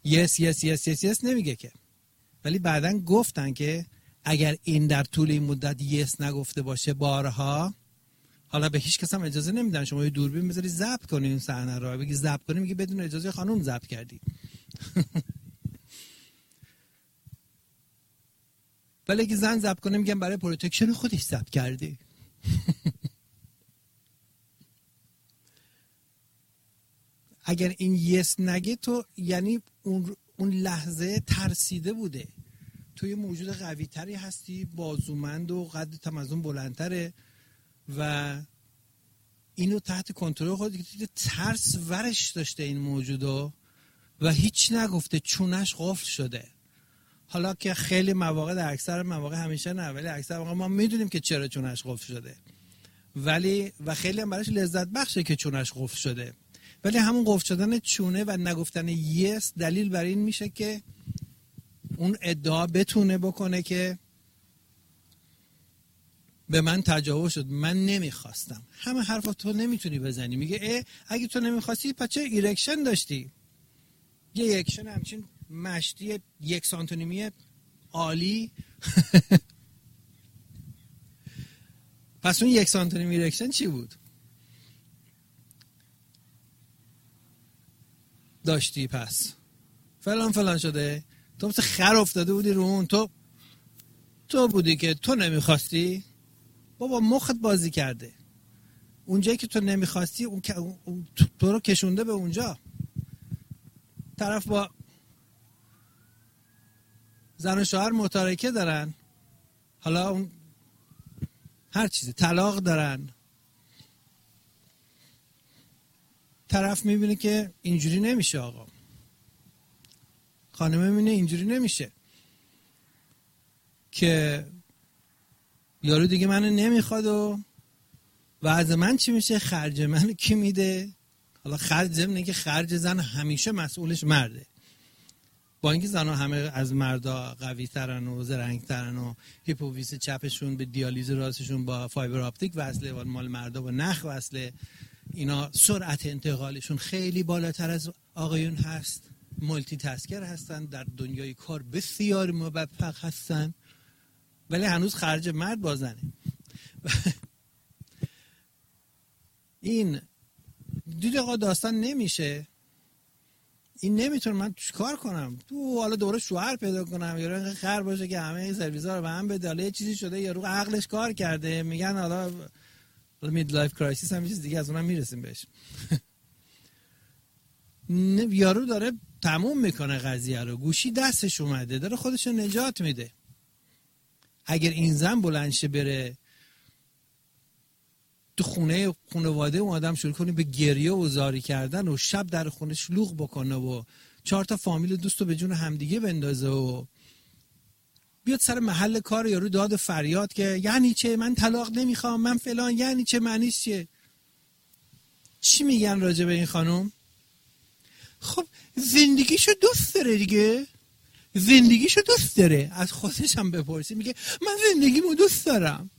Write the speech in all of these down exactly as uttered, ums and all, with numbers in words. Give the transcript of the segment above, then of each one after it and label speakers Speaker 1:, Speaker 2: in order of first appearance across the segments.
Speaker 1: یس یس یس یس یس نمیگه که. ولی بعدن گفتن که اگر این در طول این مدت یس نگفته باشه بارها، حالا به هیچ کس هم اجازه نمیدن شما یه دوربین بذاری ضبط کنی این صحنه رو، بگی ضبط کنی، میگه بدون اجازه خانم ضبط کردی. ولی اگه زن ضبط کنه میگن برای پروتکشن خودش ضبط کرده. اگر این یس نگه تو یعنی اون اون لحظه ترسیده بوده. تو یه موجود قوی تری هستی، بازومند و قدت هم از اون بلندتره و اینو تحت کنترل خودت که ترس ورش داشته این موجودو و هیچ نگفته، چونش قفل شده. حالا که خیلی مواقع، در اکثر مواقع، همیشه نه ولی اکثر مواقع ما میدونیم که چرا چونش قفل شده، ولی و خیلی هم براش لذت بخشه که چونش قفل شده، ولی همون قفل شدن چونه و نگفتن یس دلیل بر این میشه که اون ادعا بتونه بکنه که به من تجاوز شد، من نمیخواستم. همه حرفا تو نمیتونی بزنی. میگه اه اگه تو نمیخواستی پس چه ایرکشن داشتی؟ یه ایرکشن همچین مشتی یک سانتیمی عالی. پس اون یک سانتیمی ایرکشن چی بود؟ داشتی پس فلان فلان شده، تو مثل خر افتاده بودی رو اون، تو تو بودی که تو نمیخواستی. بابا مخت بازی کرده. اونجایی که تو نمیخواستی اون تو رو کشونده به اونجا. طرف با زن و شوهر متارکه دارن، حالا اون هر چیزی، طلاق دارن، طرف میبینه که اینجوری نمیشه، آقا خانمه میبینه اینجوری نمیشه که یارو دیگه منو نمیخواد و وضع من چی میشه، خرج من کی میده. حالا خرج زمینه که خرج زن همیشه مسئولش مرده، با اینکه زنها همه از مردا قوی ترن و زرنگ ترن و هیپوفیز چپشون به دیالیز راستشون با فایبر آپتیک وصله و مال مردا با نخ وصله، اینا سرعت انتقالشون خیلی بالاتر از آقایون هست، مولتی تاسکر هستن، در دنیای کار بسیار موفق هستن، ولی هنوز خرج مرد بازنه. این دید آقا داستان نمیشه، این نمیتونه، من چیکار کنم؟ تو حالا دوره شوهر پیدا کنم یا اینقدر خر باشه که همه سرویس‌ها رو به هم بده، حالا یه چیزی شده یا رو عقلش کار کرده، میگن حالا مید لایف کرایسیس هم چیز دیگه، از اونم میرسیم بهش. یارو داره تموم میکنه قضیه رو، گوشی دستش اومده، داره خودش رو نجات میده. اگر این زن بلند شه بره تو خونه خانواده اون آدم شروع کنه به گریه و زاری کردن و شب در خونه شلوغ بکنه و چهار تا فامیل دوستو به جون همدیگه بندازه و بیاد سر محل کار یارو داد فریاد که یعنی چه من طلاق نمیخوام، من فلان، یعنی چه، معنیش چیه؟ چی میگن راجع به این خانم؟ خب زندگیشو دوست داره دیگه، زندگیشو دوست داره. از خودش هم بپرسی، میگه من زندگیمو دوست دارم.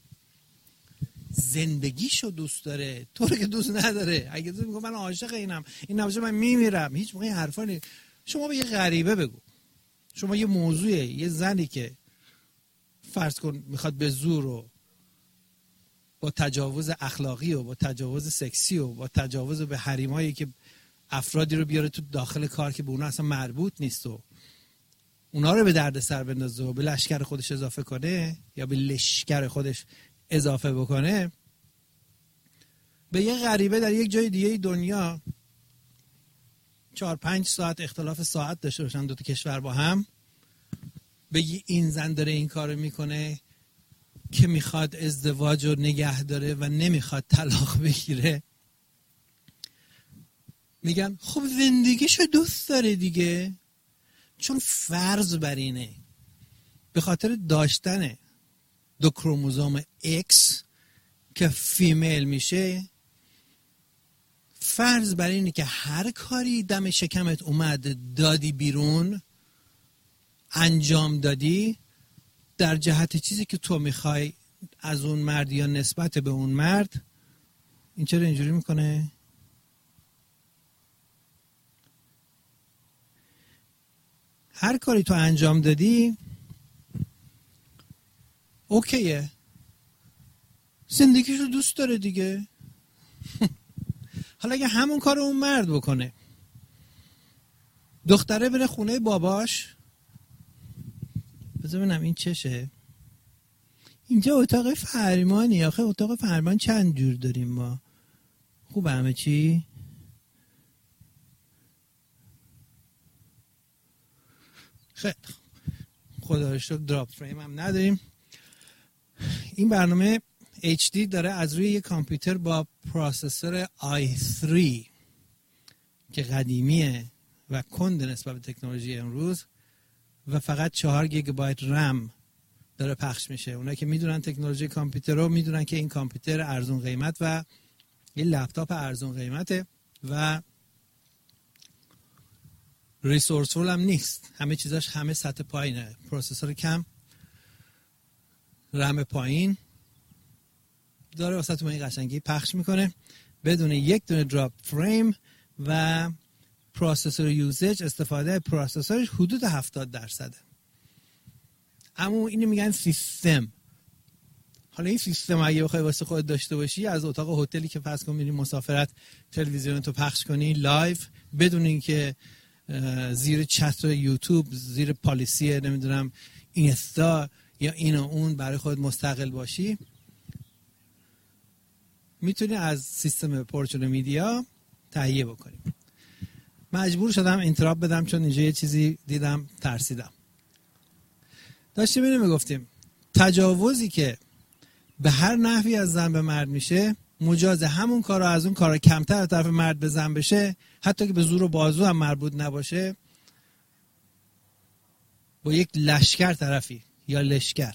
Speaker 1: زندگیشو دوست داره، تو رو که دوست نداره. اگه تو میگه من عاشق اینم، این نباشه من میمیرم، هیچ موقع این حرفا نیست. شما به یه غریبه بگو، شما یه موضوعه، یه زنی که فرض کن میخواد به زور و با تجاوز اخلاقی و با تجاوز سکسی و با تجاوز به حریمایی که افرادی رو بیاره تو داخل کار که به اونا اصلا مربوط نیست و اونا رو به درد سر بندازه و به لشکر خودش اضافه کنه یا به لشکر خودش اضافه بکنه، به یه غریبه در یک جای دیگه دنیا چهار پنج ساعت اختلاف ساعت داشته باشن دو تا کشور با هم، بگی این زن داره این کارو میکنه که میخواد ازدواج رو نگه داره و نمیخواد طلاق بگیره، میگن خب زندگیشو دوست داره دیگه. چون فرض بر اینه به خاطر داشتن دو کروموزوم X که فیمیل میشه، فرض بر اینه که هر کاری دم شکمت اومد دادی بیرون، انجام دادی در جهت چیزی که تو میخوای از اون مرد یا نسبت به اون مرد. این چرا اینجوری میکنه؟ هر کاری تو انجام دادی اوکیه، زندگیشو دوست داره دیگه. حالا اگه همون کار اون مرد بکنه، دختره بره خونه باباش، بذار ببینم این چشه، اینجا اتاق فرمانی، آخه اتاق فرمان چند جور داریم ما، خوب همه چی؟ خیلی خدا رو شکر دراپ فریم هم نداریم. این برنامه اچ دی داره از روی یک کامپیوتر با پروسسور آی تری که قدیمیه و کند نسبت به تکنولوژی امروز و فقط چهار گیگابایت رم داره پخش میشه. اونایی که میدونن تکنولوژی کامپیوتر رو میدونن که این کامپیوتر ارزون قیمت و این لپتاپ ارزون قیمته و ریسورسفول هم نیست، همه چیزاش همه سطح پایینه، پروسسور کم، رم پایین داره، واسه تو این قشنگی پخش میکنه بدون یک دونه دراپ فریم و پروسسور یوزج، استفاده پروسسورش حدود هفتاد درصده. اما اینو میگن سیستم. حالا این سیستم اگه بخوای واسه خودت داشته باشی، از اتاق هتلی که پس کن میری مسافرت تلویزیون تو پخش کنی لایو بدون اینکه زیر چتر یوتیوب، زیر پالیسی نمیدونم اینستا یا این و اون برای خود مستقل باشی، میتونی از سیستم پورچون میدیا تهیه بکنی. مجبور شدم اینتراب بدم چون اینجا یه چیزی دیدم ترسیدم. داشتیم اینو میگفتیم تجاوزی که به هر نحوی از زن به مرد میشه مجاز همون کارا از اون کارا کمتر از طرف مرد به زن بشه، حتی که به زور و بازو هم مربوط نباشه، با یک لشکر طرفی یا لشکر.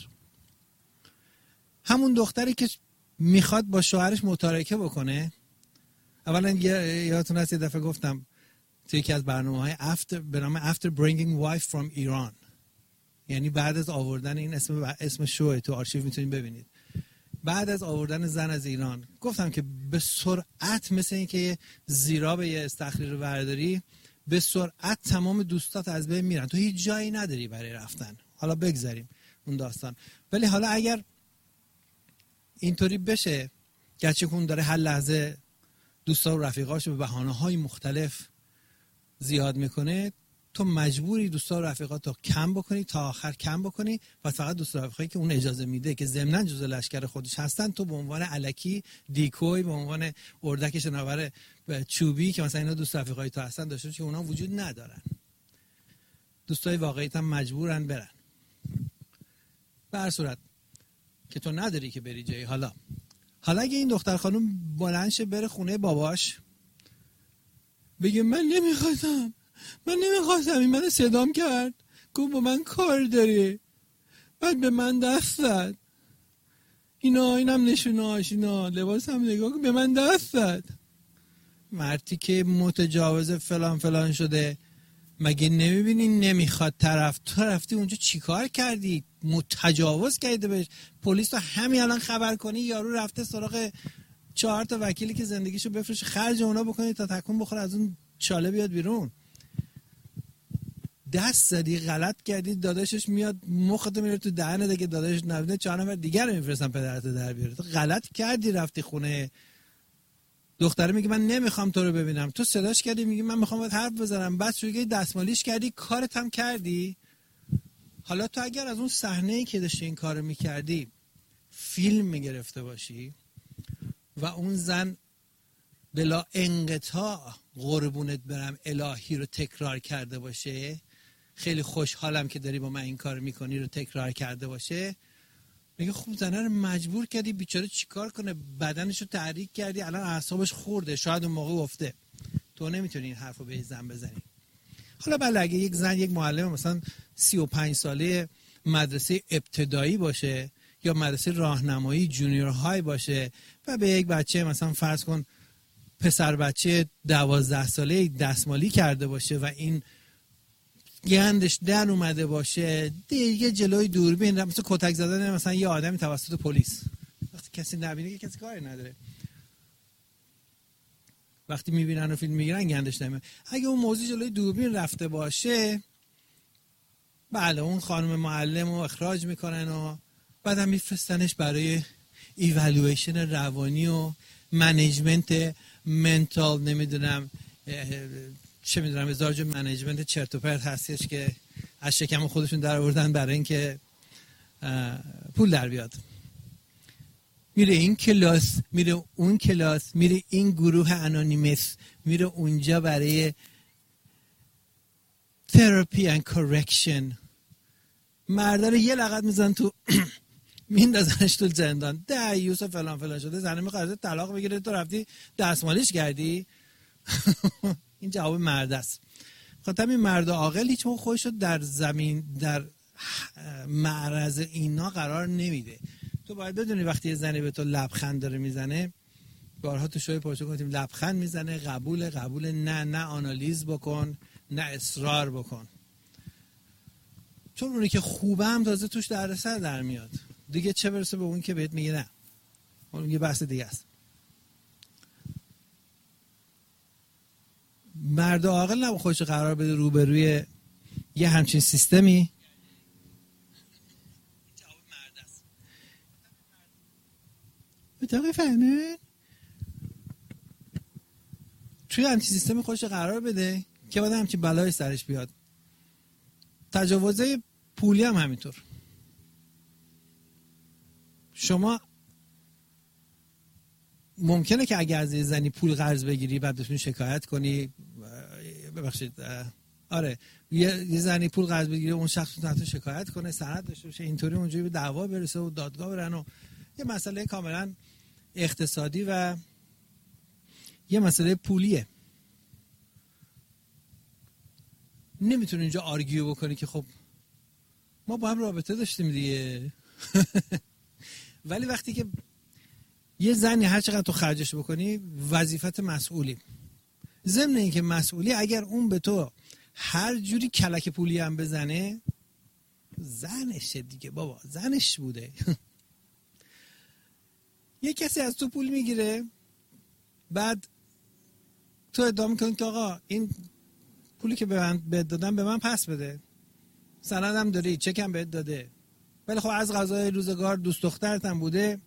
Speaker 1: همون دختری که میخواد با شوهرش متارکه بکنه، اولا یادتون هست یه دفعه گفتم توی یکی از برنامه‌های after به نام After Bringing Wife from Iran، یعنی بعد از آوردن این اسم اسم شوه تو آرشیو میتونید ببینید، بعد از آوردن زن از ایران، گفتم که به سرعت مثل این که زیرا به یه استخری رو برداری، به سرعت تمام دوستات از بین میرن، تو هیچ جایی نداری برای رفتن. حالا بگذاریم اون داستان، ولی حالا اگر اینطوری بشه گرچه کن داره هر لحظه دوستا و رفیقاشو به بهانه‌های مختلف زیاد میکنه، تو مجبوری دوستا و رفیقات رو کم بکنی تا آخر کم بکنی و فقط دوستا و رفیقایی که اون اجازه میده که ضمناً جزء لشکر خودش هستن تو به عنوان الکی دیکوی، به عنوان اردک شناور چوبی که مثلا اینا دوست رفیقای تو هستن داشته که اونا وجود ندارن. دوستای واقعیت هم مجبورن برن. به هر صورت که تو نداری که بری جایی. حالا حالا اگه این دختر خانم بلند شه بره خونه باباش بگه من نمیخواستم من نمیخواستم این من صدام کرد، گفت با من کار داری، بعد به من دست زد، اینا اینم نشوناش، اینا لباس هم نگاه کن، به من دست زد. مردی که متجاوز فلان فلان شده، مگه نمیبینی نمیخواد طرف، تو رفتی اونجا چیکار کردی؟ متجاوز کردی بهش. پلیس تو همین الان خبر کنی یارو رفته سراغ چهار تا وکیلی که زندگیشو بفروشه، خرج اونا بکنی تا تکون بخوره از اون چاله بیاد بیرون. دست زدی، غلط کردی، داداشش میاد مخت میره تو دهنه دیگه، داداشش نبوده چهار نفر دیگر رو میفرستن پدرت در بیاره. تو غلط کردی رفتی خونه دختره، میگه من نمیخوام تو رو ببینم، تو صداش کردی میگه من میخوام باهات حرف بزنم، بعد شوگه دستمالیش کردی، کارت هم کردی. حالا تو اگر از اون صحنه‌ای که داشتی این کارو میکردی فیلم میگرفته باشی و اون زن بلا انقطاع قربونت برم الهی رو تکرار کرده باشه، خیلی خوشحالم که داری با من این کار میکنی رو تکرار کرده باشه، میگه خوب زنه رو مجبور کردی بیچاره چیکار کنه، بدنش رو تحریک کردی، الان اعصابش خورده، شاید اون موقع افته، تو نمیتونی این حرفو به زن بزنی. حالا بله اگه یک زن یک معلم مثلا سی و پنج ساله مدرسه ابتدایی باشه یا مدرسه راهنمایی جونیور های باشه و به یک بچه مثلا فرض کن پسر بچه دوازده ساله دستمالی کرده باشه و این گندش در اومده باشه، دیگه جلوی دوربین مثلا کتک زدن مثلا یه آدمی توسط پلیس، وقتی کسی نبینه که کسی کاری نداره، وقتی میبینن و فیلم میگیرن گندش نمیاد. اگه اون موضوع جلوی دوربین رفته باشه بله اون خانم معلم رو اخراج میکنن و بعدم میفرستنش برای ایوالویشن روانی و منیجمنت منتال، نمیدونم چه میدونم ازدواج منیجمنت چرت و پرت هستش که از شکم خودشون در آوردن برای اینکه پول در بیاد. میره این کلاس، میره اون کلاس، میره این گروه انونیمس، میره اونجا برای تراپی اند کرکشن. مردا رو یه لغت میزن تو میندازنش تو زندان، دعیوس فلان فلان شده، زنه میخواد طلاق بگیره، تو رفتی دستمالش کردی. این جواب مرد است. خاطر این مرد عاقل هیچ موقع خودش رو در زمین در معرض اینا قرار نمیده. تو باید بدونی وقتی یه زنی به تو لبخند داره میزنه، بارها تو شوی پروژه گفتیم لبخند میزنه، قبول قبول نه نه آنالیز بکن، نه اصرار بکن. چون اونی که خوبه هم تازه توش دردسر در میاد دیگه، چه برسه به اون که بهت میگه نه. اون یه بحث دیگه است. مرد عاقل نباید خودش قرار بده روبروی یه همچین سیستمی. جواب مرد است. بتاقی فهمه توی همچین سیستمی خودش قرار بده که بعد همچین بلای سرش بیاد. تجاوزه پولی هم همینطور. شما ممکنه که اگر از یه زنی پول قرض بگیری بعد بهشون شکایت کنی، ببخشید آره یه, یه زنی پول قرض بگیره اون شخص تحت شکایت کنه، سند داشته باشه، اینطوری اونجوری به دعوا برسه و دادگاه برن و یه مسئله کاملا اقتصادی و یه مسئله پولیه. نمیتونی اینجا آرگیو بکنی که خب ما با هم رابطه داشتیم دیگه. ولی وقتی که یه زنی هر چقدر تو خرجش بکنی وظیفت مسئولی. ضمن این که مسئولی، اگر اون به تو هر جوری کلک پولی هم بزنه زنشه دیگه بابا، زنش بوده. یه کسی از تو پول میگیره بعد تو ادعا میکنی که آقا این پولی که به من بهت دادم به من پس بده، سندم داری، چکم بهت داده، ولی خب از قضای روزگار دوست دخترت هم بوده،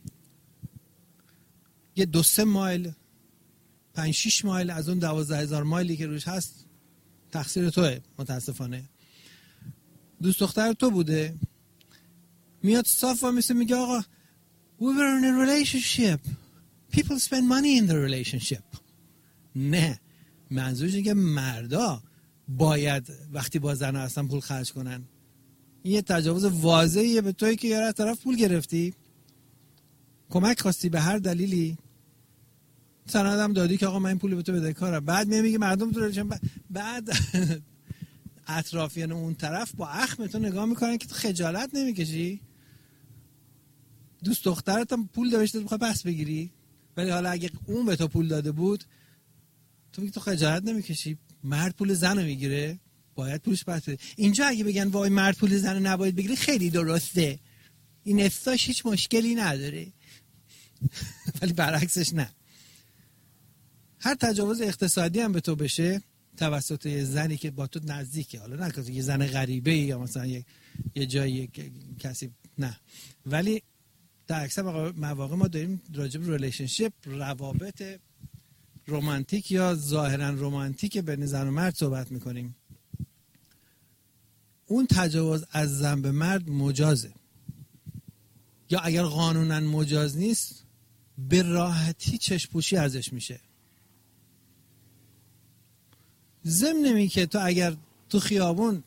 Speaker 1: یه دو سه مایل پنج شیش مایل از اون دوازده هزار مایلی که روش هست تقصیر توه. متاسفانه دوست دختر تو بوده، میاد صاف و مثل میگه آقا we were in a relationship, people spend money in the relationship. نه، منظورش اینه که مردا باید وقتی با زن هستن پول خرج کنن. این یه تجاوز واضحیه به تویی که یه از طرف پول گرفتی، کمک خواستی به هر دلیلی، سندم دادی که آقا من این پول به تو بدهکارم، بعد میگه مردم تو ریلیشن، بعد اطرافیان اون طرف با اخم تو نگاه میکنن که تو خجالت نمیکشی؟ دوست دخترت هم پول داشته میخواد پس بگیری، ولی حالا اگه اون به تو پول داده بود تو میگی تو خجالت نمیکشی؟ مرد پول زن رو میگیره باید پولش پس بده. اینجا اگه بگن وای مرد پول زن رو نباید بگیره خیلی درسته، این استاش هیچ مشکلی نداره. ولی برعکسش نه. هر تجاوز اقتصادی هم به تو بشه توسط یه زنی که با تو نزدیکه، حالا نه که یه زن غریبه یا مثلا یه, یه جایی کسی، نه، ولی در اکثر مواقع ما داریم راجع به ریلیشنشیپ، روابط رمانتیک یا ظاهرا رمانتیک بین زن و مرد صحبت میکنیم. اون تجاوز از زن به مرد مجازه، یا اگر قانونا مجاز نیست به راحتی چشم‌پوشی ازش میشه. ضمن اینه که تو اگر تو خیابون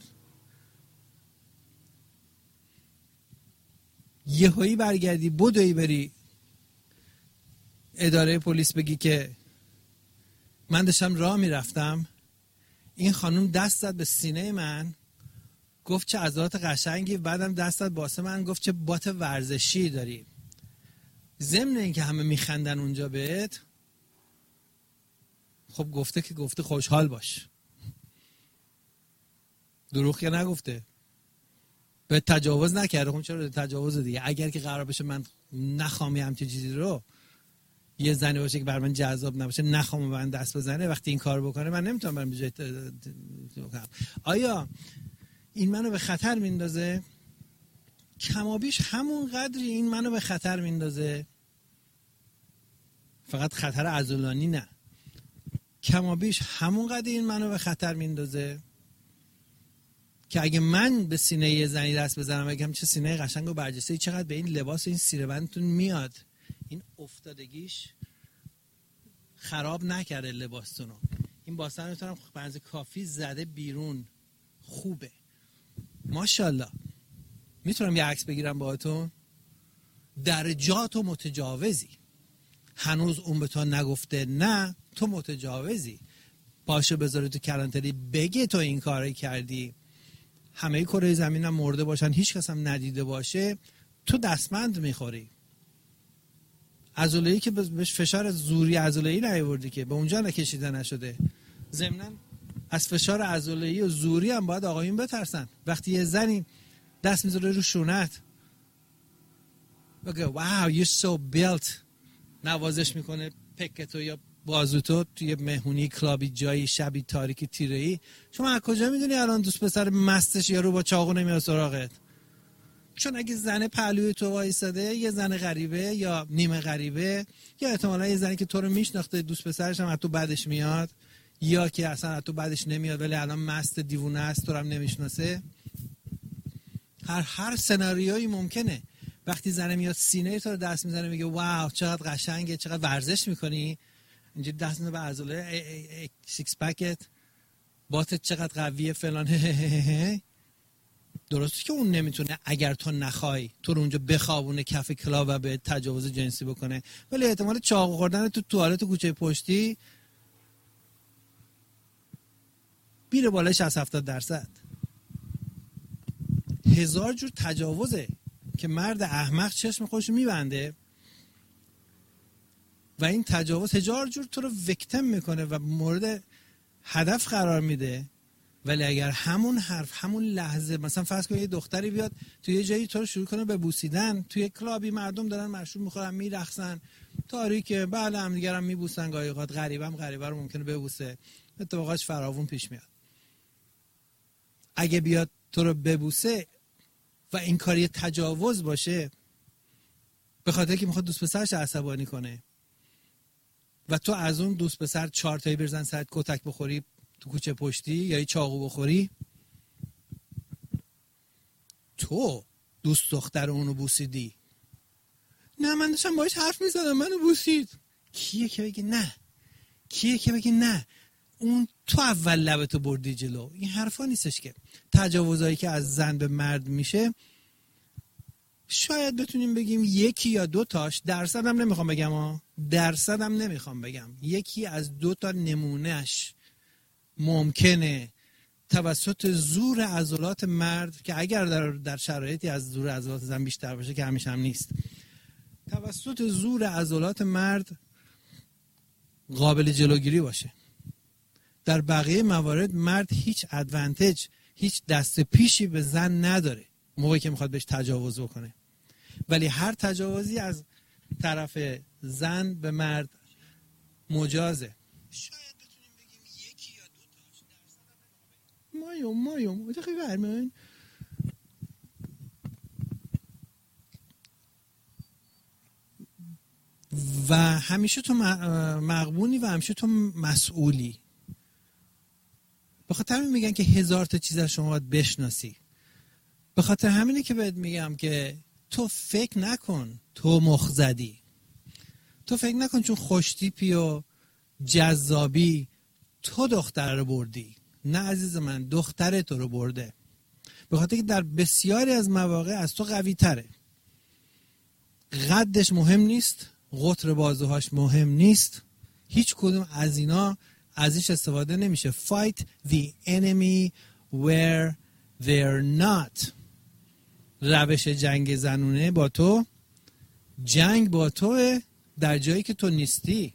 Speaker 1: یهویی برگردی بدوی بری اداره پلیس بگی که من داشتم راه میرفتم این خانم دست زد به سینه من گفت چه عضلات قشنگی، بعدم دست زد واسه من گفت چه بات ورزشی داری، ضمن این که همه میخندن اونجا بهت، خب گفته که گفته خوشحال باش، دروغ که نگفته، به تجاوز نکرده. خب چرا تجاوز دیگه؟ اگر که قرار بشه من نخوام همچین چیزی رو، یه زنی باشه که بر من جذاب نباشه، نخوام من دست بزنه، وقتی این کار بکنه من نمیتونم برم به جای. آیا این منو به خطر میندازه، کمابیش همون قدری این منو به خطر میندازه. فقط خطر عضلانی نه، کمابیش همون قدری این منو به خطر میندازه که اگه من به سینه یه زنی دست بزنم بگم چه سینه قشنگ و برجسته، چقدر به این لباس و این سیره‌بندتون میاد، این افتادگیش خراب نکرده لباستونو، این باسن میتونم بنز کافی زده بیرون، خوبه، ماشاءالله. میتونم یه عکس بگیرم باهاتون؟ درجات و متجاوزی، هنوز اون به تو نگفته نه، تو متجاوزی، پاشو بذاره تو کلانتری بگه تو این کاری کردی، همه کره زمین هم مرده باشن هیچ کس هم ندیده باشه، تو دستمند میخوری. عضله‌ای که بهش فشار زوری عضله‌ای نیاوردی که به اونجا نکشیده نشده. ضمناً از فشار عضله‌ای و زوری هم باید آقایون بترسن. وقتی یه زنی دست میذاره رو شونت بگه واو you're so built، نوازش میکنه پکتو یا بازوتو توی مهمونی کلابی جایی شبی تاریکی تیره‌ای، شما از کجا میدونی الان دوست پسر مستش یارو با چاقو نمیاد سراغت؟ چون اگه زن پهلوی تو وایساده یه زن غریبه یا نیمه غریبه، یا احتمالاً یه زنی که تو رو میشناخته دوست پسرش هم از تو بعدش میاد، یا که اصلا از تو بعدش نمیاد ولی الان مست دیوونه است تو رو هم نمیشناسه، هر هر سناریویی ممکنه. وقتی زن میاد سینه تو رو دست میزنه میگه واو چقدر قشنگه، چقدر ورزش میکنی، اینجوری دست میزنه به عضله سیکس پکت، باتت چقدر قویه فلان، درسته که اون نمیتونه اگر تو نخوای تو رو اونجا بخوابونه کف کلاب و به تجاوز جنسی بکنه، ولی احتمال چاقو خوردن تو توالت کوچه پشتی میره بالای شصت هفتاد درصد. هزار جور تجاوزه که مرد احمق چشم خودش میبنده و این تجاوز هزار جور تو رو ویکتیم میکنه و مورد هدف قرار میده. ولی اگر همون حرف همون لحظه، مثلا فرض کن یه دختری بیاد توی یه جایی تو رو شروع کنه به بوسیدن، توی کلابی مردم دارن مشروب میخورن میرقصن تاریکه، بله هم دیگه هم میبوسن، گاهی اوقات غریبه هم غریبه رو ممکنه ببوسه، اتفاقاش فراوون پیش میاد. اگه بیاد تو رو ببوسه و این کاری تجاوز باشه به خاطر که میخواد دوست پسرش عصبانی کنه و تو از اون دوست پسر چهار تایی برزن سرت کتک بخوری تو کوچه پشتی یا یه چاقو بخوری، تو دوست دختر اونو بوسیدی، نه من داشتم باهاش حرف میزدم منو بوسید، کیه که بگی نه؟ کیه که بگی نه؟ اون تو اول لبتو بردی جلو. این حرفا نیستش که. تجاوزایی که از زن به مرد میشه شاید بتونیم بگیم یکی یا دو تاش، درصد هم نمیخوام بگم ها، درصد هم نمیخوام بگم، یکی از دو تا نمونهش ممکنه توسط زور عضلات مرد، که اگر در در شرایطی از زور عضلات زن بیشتر باشه که همیشه هم نیست، توسط زور عضلات مرد قابل جلوگیری باشه. در بقیه موارد مرد هیچ ادوانتج، هیچ دست پیشی به زن نداره موقعی که میخواد بهش تجاوز بکنه، ولی هر تجاوزی از طرف زن به مرد مجازه. شاید بتونیم بگیم یکی یا دو تاش، درصد مایم مایم چه خبر من. و همیشه تو مغبونی و همیشه تو مسئولی. به خاطر همین میگن که هزار تا چیز از شما باید بشناسی. به خاطر همینه که بهت میگم که تو فکر نکن تو مخ زدی، تو فکر نکن چون خوشتیپی و جذابی تو دختر رو بردی. نه عزیز من، دختر تو رو برده، به خاطر که در بسیاری از مواقع از تو قوی تره. قدش مهم نیست، قطر بازوهاش مهم نیست، هیچ کدوم از اینا ازش استفاده نمیشه. Fight the enemy where they're not. روش جنگ زنونه با تو، جنگ با توه در جایی که تو نیستی.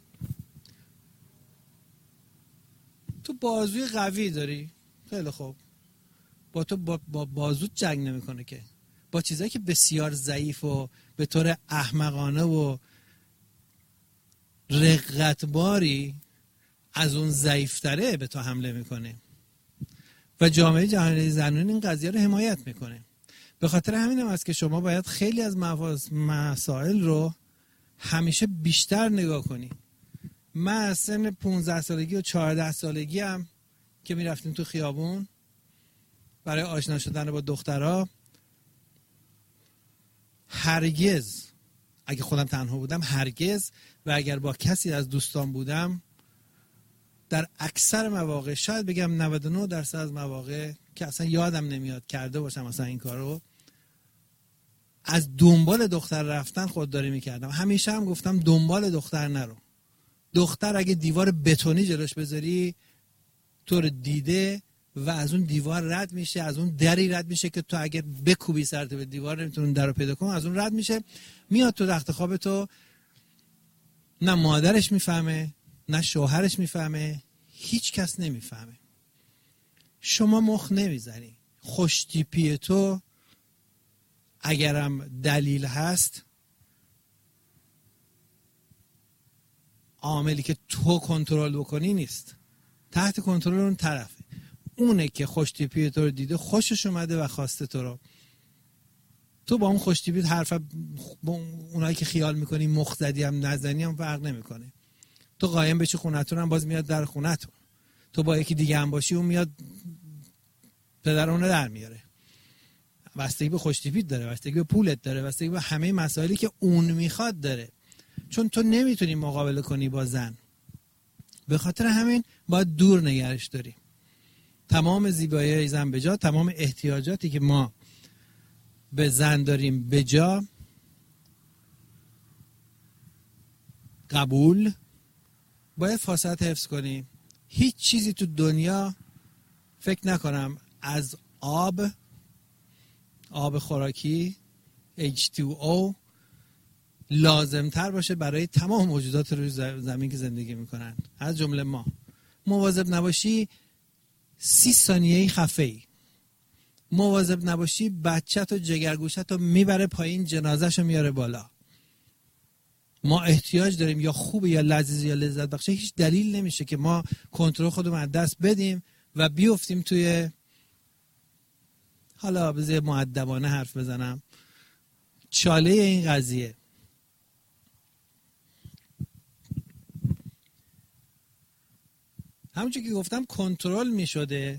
Speaker 1: تو بازوی قوی داری، خیلی خوب، با تو با, با بازوت جنگ نمیکنه که، با چیزایی که بسیار ضعیف و به طور احمقانه و رقتباری از اون ضعیفتره به تو حمله میکنه. و جامعه جهانی زنان این قضیه رو حمایت میکنه. به خاطر همین هم است که شما باید خیلی از مسائل رو همیشه بیشتر نگاه کنی. من از سن پونزده سالگی و چهارده سالگی هم که میرفتیم تو خیابون برای آشنا شدن با دخترها، هرگز اگه خودم تنها بودم هرگز، و اگر با کسی از دوستان بودم در اکثر مواقع، شاید بگم نود و نه درصد از مواقع که اصلا یادم نمیاد کرده باشم اصلا این کارو، از دنبال دختر رفتن خودداری میکردم. همیشه هم گفتم دنبال دختر نرو. دختر اگه دیوار بتونی جلوش بذاری تو رو دیده و از اون دیوار رد میشه، از اون دری رد میشه که تو اگر بکوبی سرت به دیوار نمیتونی در رو پیدا کنی، از اون رد میشه میاد تو تخت خواب تو. نه مادرش میفهمه، نه شوهرش میفهمه، هیچ کس نمیفهمه. شما مخ نمیزنی. خوشتیپی تو اگرم دلیل هست، عاملی که تو کنترل بکنی نیست، تحت کنترل اون طرفه. اونه که خوشتیپی تو رو دیده، خوشش اومده و خواسته تو رو. تو با اون خوشتیپیت حرف با اونایی که خیال میکنی مخ زدی هم نزنی هم فرق نمیکنه. تو قایم بشی خونتون هم باز میاد در خونتون. تو با یکی دیگه هم باشی اون میاد پدر اون رو در میاره. بستگی به خوشتیپیت داره، بستگی به پولت داره، بستگی به همه مسائلی که اون میخواد داره. چون تو نمیتونی مقابله کنی با زن، به خاطر همین باید دور نگرش داری. تمام زیبایی زن به جا، تمام احتیاجاتی که ما به زن داریم به جا، قبول، باید فاصله حفظ کنیم. هیچ چیزی تو دنیا فکر نکنم از آب، آب خوراکی اچ تو او لازمتر باشه برای تمام موجودات روی زمین که زندگی میکنن، از جمله ما. مواظب نباشی سی ثانیه‌ای خفه‌ای. مواظب نباشی بچت و جگرگوشت رو میبره پایین، جنازه‌شو میاره بالا. ما احتیاج داریم، یا خوبه یا لذیذ یا لذت بخشه. هیچ دلیل نمیشه که ما کنترل خودمون از دست بدیم و بیفتیم توی، حالا بذار مؤدبانه حرف بزنم، چاله این قضیه. همونجور که گفتم کنترل می شده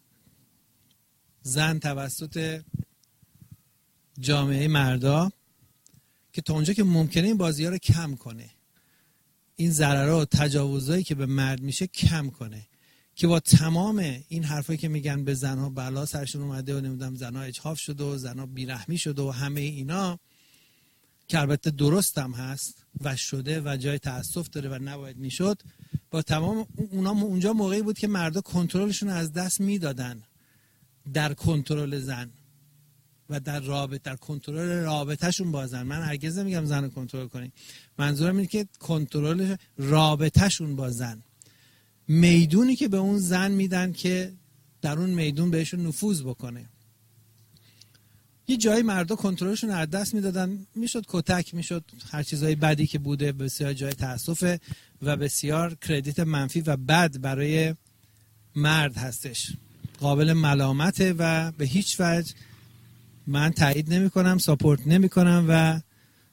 Speaker 1: زن توسط جامعه مردا که تا اونجا که ممکنه این بازی ها رو کم کنه، این ضررها و تجاوزهایی که به مرد میشه کم کنه، که با تمام این حرفایی که میگن به زنها بلا سرشون اومده و نمیدونم زنها اجحاف شده و زنها بیرحمی شده و همه اینا، که البته درست هم هست و شده و جای تأسف داره و نباید میشد، با تمام اونا اونجا موقعی بود که مردا کنترلشون از دست میدادن در کنترل زن و در رابطه، در کنترل رابطهشون با زن. من هرگز نمیگم زن رو کنترل کنی، منظورم اینه که کنترل رابطهشون با زن، میدونی که به اون زن میدن که در اون میدون بهشون نفوذ بکنه. یه جایی مردا کنترلشون از دست میدادن، میشد کتک، میشد هر چیزای بدی که بوده، بسیار جای تأسف و بسیار کردیت منفی و بد برای مرد هستش، قابل ملامته و به هیچ وجه من تایید نمی کنم، ساپورت نمی کنم و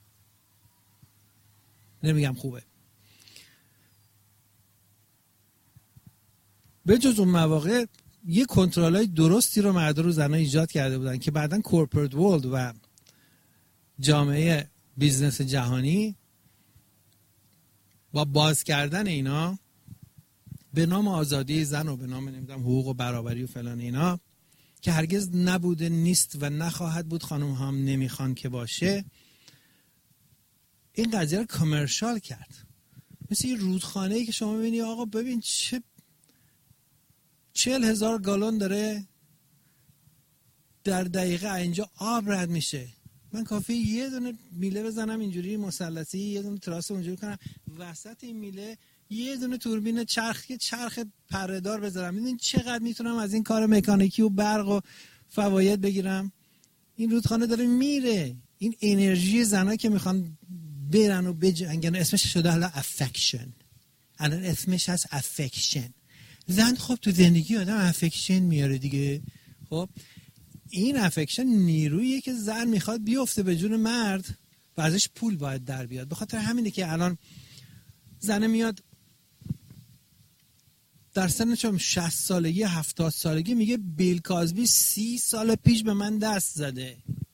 Speaker 1: نمیگم خوبه. به جز اون مواقع یه کنترل‌های درستی رو مردا رو زن‌ها ایجاد کرده بودن که بعداً کورپوریت ورلد و جامعه بیزنس جهانی با باز کردن اینا به نام آزادی زن و به نام نمیدونم حقوق و برابری و فلان اینا که هرگز نبوده، نیست و نخواهد بود، خانم هم نمیخوان که باشه، این قضیه رو کامرشال کرد. مثل یه رودخانه‌ای که شما ببینی آقا ببین چه چهل هزار گالون داره در دقیقه اینجا آب رد میشه، من کافی یه دونه میله بزنم اینجوری مثلثی، یه دونه تراس اونجوری کنم، وسط این میله یه دونه توربین چرخ، یه چرخ پره‌دار بذارم، ببین چقدر میتونم از این کار مکانیکی و برق و فواید بگیرم. این رودخانه داره میره. این انرژی زنایی که میخوان برن و بجنگن، اسمش شده حالا افکشن، الان اسمش هست افکشن. زن خب تو زندگی آدم افکشن میاره دیگه. خب این افکشن نیروییه که زن میخواد بیفته به جون مرد و ازش پول باید در بیاد. به خاطر همینه که الان زن میاد در سن چون شصت سالگی هفتاد سالگی میگه بیل کازبی سی سال پیش به من دست زده.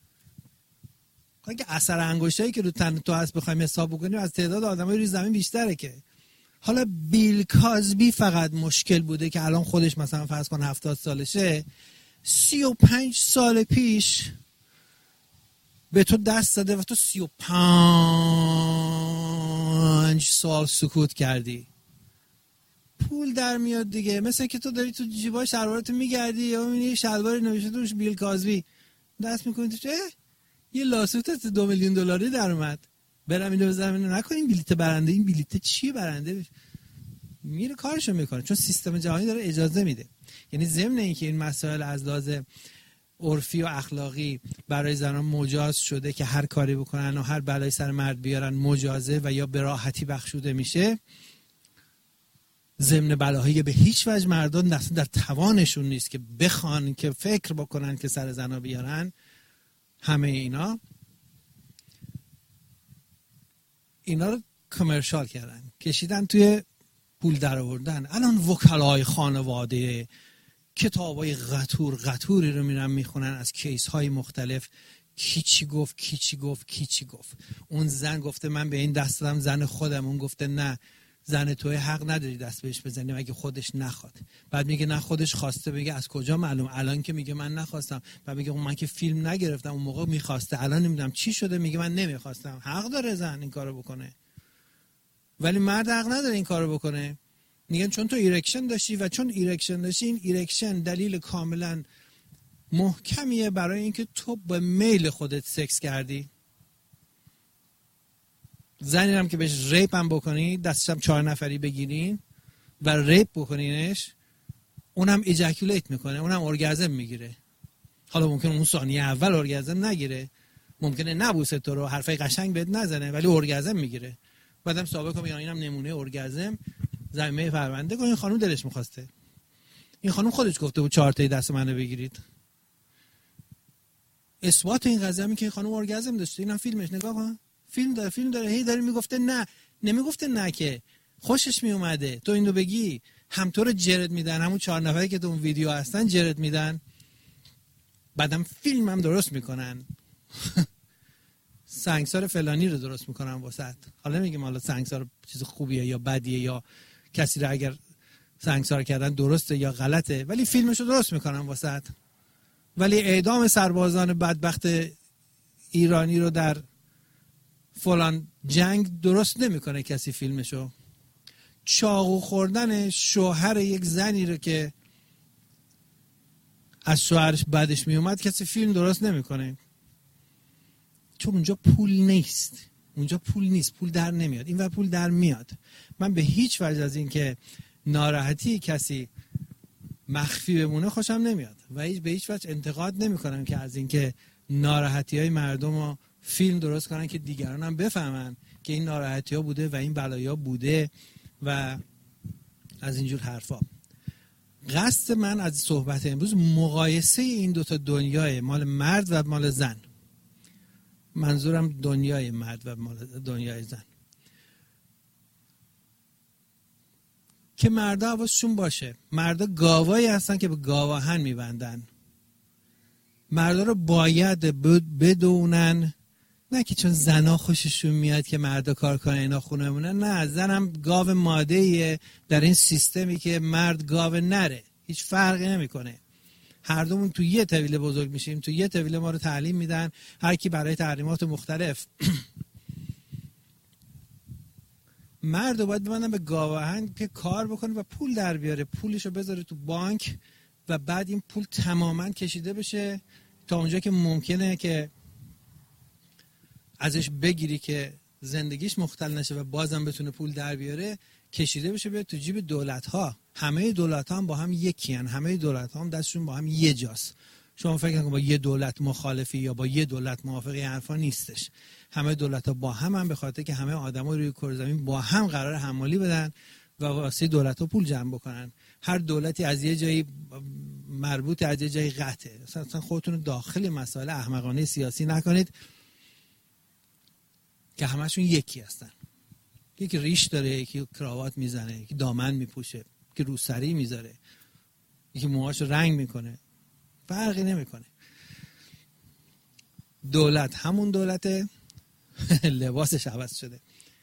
Speaker 1: که اثر انگشتایی که رو تن تو هست بخوایم حساب بکنیم از تعداد آدمای روی زمین بیشتره. که حالا بیل کازبی فقط مشکل بوده که الان خودش مثلا فرض کن هفتاد سالشه، سی و پنج سال پیش به تو دست زده و تو سی و پنج سال سکوت کردی. پول در میاد دیگه. مثل که تو داری تو جیبای شلوارت میگردی یا میبینی شلواری نوشته توش بیل کازبی، دست میکنی تو چه یه لاسوت دو میلیون دلاری در اومد، برم اینو بزنم اینو نکنیم بلیت برنده. این بلیت چیه برنده بشه؟ میره کارشو میکنه چون سیستم جهانی داره اجازه میده. یعنی ضمن اینکه این مسائل از لحاظ عرفی و اخلاقی برای زنان مجاز شده که هر کاری بکنن و هر بلایی سر مرد بیارن مجازه و یا به راحتی بخشوده میشه، ضمن بلاهایی به هیچ وجه مردان اصلا در توانشون نیست که بخوان که فکر بکنن که سر زنا بیارن. همه اینا اینا رو کامرشال کردن، کشیدن توی پول در آوردن. الان وکلای خانواده کتابای قطور قطوری رو میرن میخونن از کیس های مختلف، کی چی گفت کی چی گفت کی چی گفت. اون زن گفته من به این دست دادم زن خودم، اون گفته نه زن توی حق نداری دست بهش بزنی مگه خودش نخواد. بعد میگه نه خودش خواسته. میگه از کجا معلوم؟ الان که میگه من نخواستم. بعد میگه من که فیلم نگرفتم اون موقع میخواسته، الان نمیدونم چی شده. میگه من نمیخواستم. حق داره زن این کارو بکنه ولی مرد حق نداره این کارو بکنه. میگن چون تو ایرکشن داشتی و چون ایرکشن داشتی، این ایرکشن دلیل کاملا محکمیه برای اینکه تو به میل خودت سکس کردی. زنی هم که بهش ریپ هم بکنی، دستش هم چهار نفری بگیرین و ریپ بکنینش، اونم ایجاکولیت میکنه، اونم ارگازم میگیره. حالا ممکنه اون ثانیه اول ارگازم نگیره، ممکنه نبوسه تو رو، حرفای قشنگ بهت نزنه، ولی ارگازم میگیره. بعدم ثابت کنه اینم نمونه ارگازم زمینه پرونده کن. این خانم دلش میخواسته، این خانم خودش گفته بود چهار تایی دست منو بگیرید. اثبات این قضیه همین که این خانم ارگازم داشته. اینم فیلمش نگاه کن، فیلم داره فیلم داره هی داره میگفته نه، نمیگفته نه که خوشش میومده. تو اینو بگی هم تو رو جرد میدن، همون چهار نفری که تو اون ویدیو هستن جرد میدن، بعدم فیلم هم درست میکنن. سنگسار فلانی رو درست میکنن واسط. حالا نمیگم حالا سنگسار چیز خوبیه یا بدیه یا کسی رو اگر سنگسار کردن درسته یا غلطه، ولی فیلمش رو درست میکنن واسط. ولی اعدام سربازان بدبخت ایرانی رو در فلان جنگ درست نمیکنه کسی فیلمشو. چاقو خوردن شوهر یک زنی رو که از شوهرش بعدش میومد کسی فیلم درست نمیکنه، چون اونجا پول نیست. اونجا پول نیست، پول در نمیاد. این ور پول در میاد. من به هیچ وجه از این که ناراحتی کسی مخفی بمونه خوشم نمیاد و هیچ به هیچ وجه انتقاد نمیکنم که از این که ناراحتی های مردم رو فیلم درست کنن که دیگران هم بفهمن که این ناراحتی ها بوده و این بلایی ها بوده و از اینجور حرفا. قصد من از صحبت امروز مقایسه این دوتا دنیای مال مرد و مال زن. منظورم دنیای مرد و مال دنیای زن، که مردا حواسشون باشه. مردا گاوایی هستن که به گاواهن میبندن. مردا رو باید بدونن، نه که چون زنا خوششون میاد که مردا کار کنن اینا خونه مونن. نه، زنم گاو ماده‌ایه در این سیستمی که مرد گاو نره. هیچ فرقی نمیکنه. هر دومون تو یه طویله بزرگ میشیم، تو یه طویله ما رو تعلیم میدن، هر کی برای تعلیمات مختلف. مرد رو باید ببندن به گاواهن که کار بکنه و پول در بیاره، پولشو بذاره تو بانک و بعد این پول تماما کشیده بشه تا اونجا که ممکنه که ازش بگیری که زندگیش مختل نشه و بازم بتونه پول در بیاره، کشیده بشه بیاد تو جیب دولت ها. همه دولت ها هم با هم یکی هن. همه دولت ها هم دستشون با هم یه جاست. شما فکر نکنید با یه دولت مخالفی یا با یه دولت موافقی حرفا نیستش. همه دولت ها با هم هم به خاطر که همه آدما روی کره زمین با هم قرار حمالی بدن و واسه دولت ها پول جمع بکنن. هر دولتی از یه جایی مربوط، از یه جایی قطعه. اصلا خودتون داخل مسائل احمقانه سیاسی نکنید که همشون یکی هستن. یکی ریش داره، یکی کراوات میزنه، یکی دامن میپوشه، یکی روسری میذاره، یکی موهاشو رنگ میکنه، فرقی نمیکنه. دولت همون دولته، لباسش عوض شده.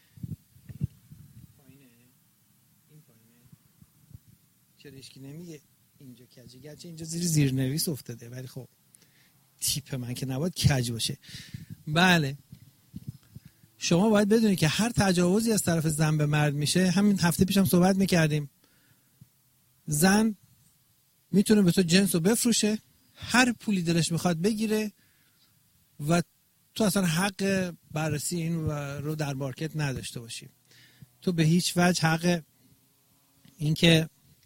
Speaker 1: پایینه این پایینه چرا هیچکی نمیگه اینجا کجه؟ گرچه اینجا زیر زیرنویس افتاده ولی خب تیپ من که نباید کج باشه. بله، شما باید بدونید که هر تجاوزی از طرف زن به مرد میشه، همین هفته پیشم صحبت میکردیم، زن میتونه به تو جنس رو بفروشه، هر پولی دلش میخواد بگیره و تو اصلا حق بررسی این رو در مارکت نداشته باشی. تو به هیچ وجه حق این که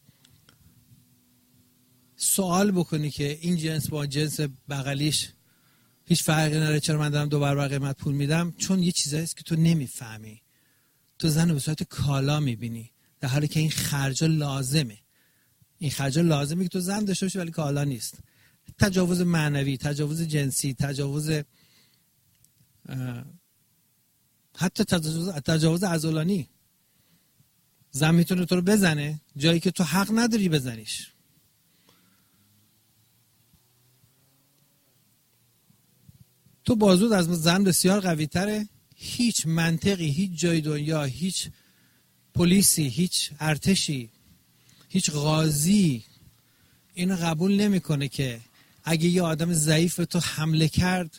Speaker 1: سوال بکنی که این جنس با جنس بغلیش هیچ فرقی نداره، چرا من دارم دو برابر قیمت پول میدم؟ چون یه چیزایی است که تو نمیفهمی. تو زن رو به صورت کالا میبینی، در حالی که این خرجا لازمه. این خرجا لازمه که تو زن داشته باشی ولی کالا نیست. تجاوز معنوی، تجاوز جنسی، تجاوز حتی تجاوز تجاوز عضلانی. زن میتونه تو رو بزنه جایی که تو حق نداری بزنیش. تو بازود از زن بسیار قوی تره. هیچ منطقی، هیچ جای دنیا، هیچ پلیسی، هیچ ارتشی، هیچ قاضی اینو قبول نمیکنه که اگه یه آدم ضعیف به تو حمله کرد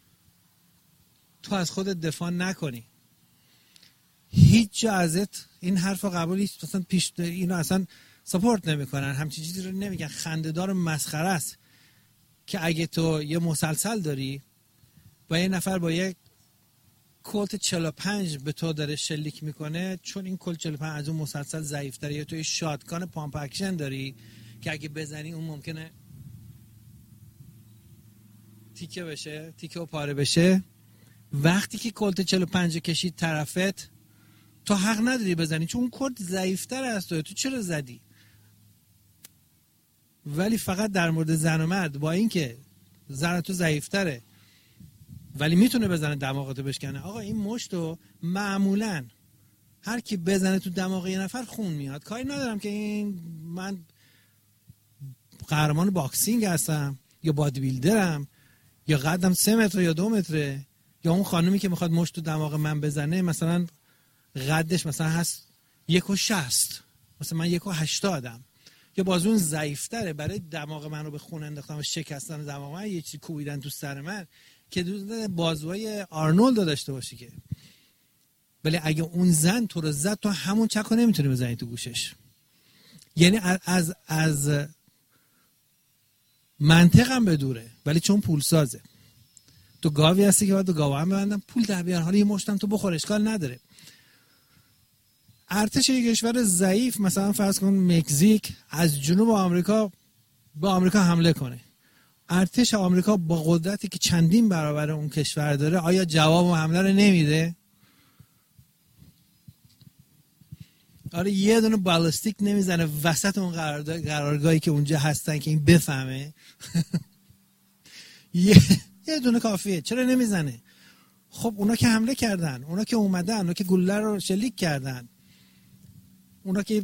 Speaker 1: تو از خودت دفاع نکنی. هیچ جا ازت این حرف رو قبول نیست. اصلا پیش اینو اصلا سپورت نمیکنن. همچین چیزی رو نمیگن. خنده‌دار و مسخره است که اگه تو یه مسلسل داری و یه نفر با یک کلت چهل و پنج به تو داره شلیک میکنه، چون این کلت چهل و پنج از اون مسلسل ضعیف‌تره، یا تو یه شاتگان پامپ اکشن داری که اگه بزنی اون ممکنه تیکه بشه، تیکه و پاره بشه، وقتی که کلت چهل و پنج کشید طرفت تو حق نداری بزنی چون اون کلت ضعیف‌تر از تو. تو چرا زدی؟ ولی فقط در مورد زن و مرد، با اینکه زن تو ضعیف‌تره ولی میتونه بزنه دماغتو بشکنه. آقا این مشتو معمولاً هر کی بزنه تو دماغ یه نفر خون میاد. کاری ندارم که این من قهرمان باکسینگ هستم یا بادی بیلدرم یا قدم سه متر یا دو متره، یا اون خانومی که میخواد مشت تو دماغ من بزنه مثلا قدش مثلا هست یک و شست، مثلا من یک و هشتادم، یا بازون ضعیفتره، برای دماغ من رو به خون انداختن و شکستن دماغ من یه چیزی کوبیدن تو سر من که بازوهای آرنولد داشته باشی که. ولی اگه اون زن تو رو زد تو همون چکو نمیتونی بزنی تو گوشش. یعنی از از, از منطقم بدوره ولی چون پول سازه. تو گاوی هستی که باید تو گاوه هم ببندم پول در بیار، حالا یه مشتم تو بخور اشکال نداره. ارتش یک کشور ضعیف مثلا فرض کن مکزیک از جنوب آمریکا به آمریکا حمله کنه، ارتش آمریکا با قدرتی که چندین برابر اون کشور داره آیا جواب و حمله رو نمیده؟ آره یه دونه بالستیک نمیزنه وسط اون قرارگاهی که اونجا هستن که این بفهمه؟ یه یه دونه کافیه. چرا نمیزنه؟ خب اونا که حمله کردن، اونا که اومدن، اونا که گلوله رو شلیک کردن، اونا که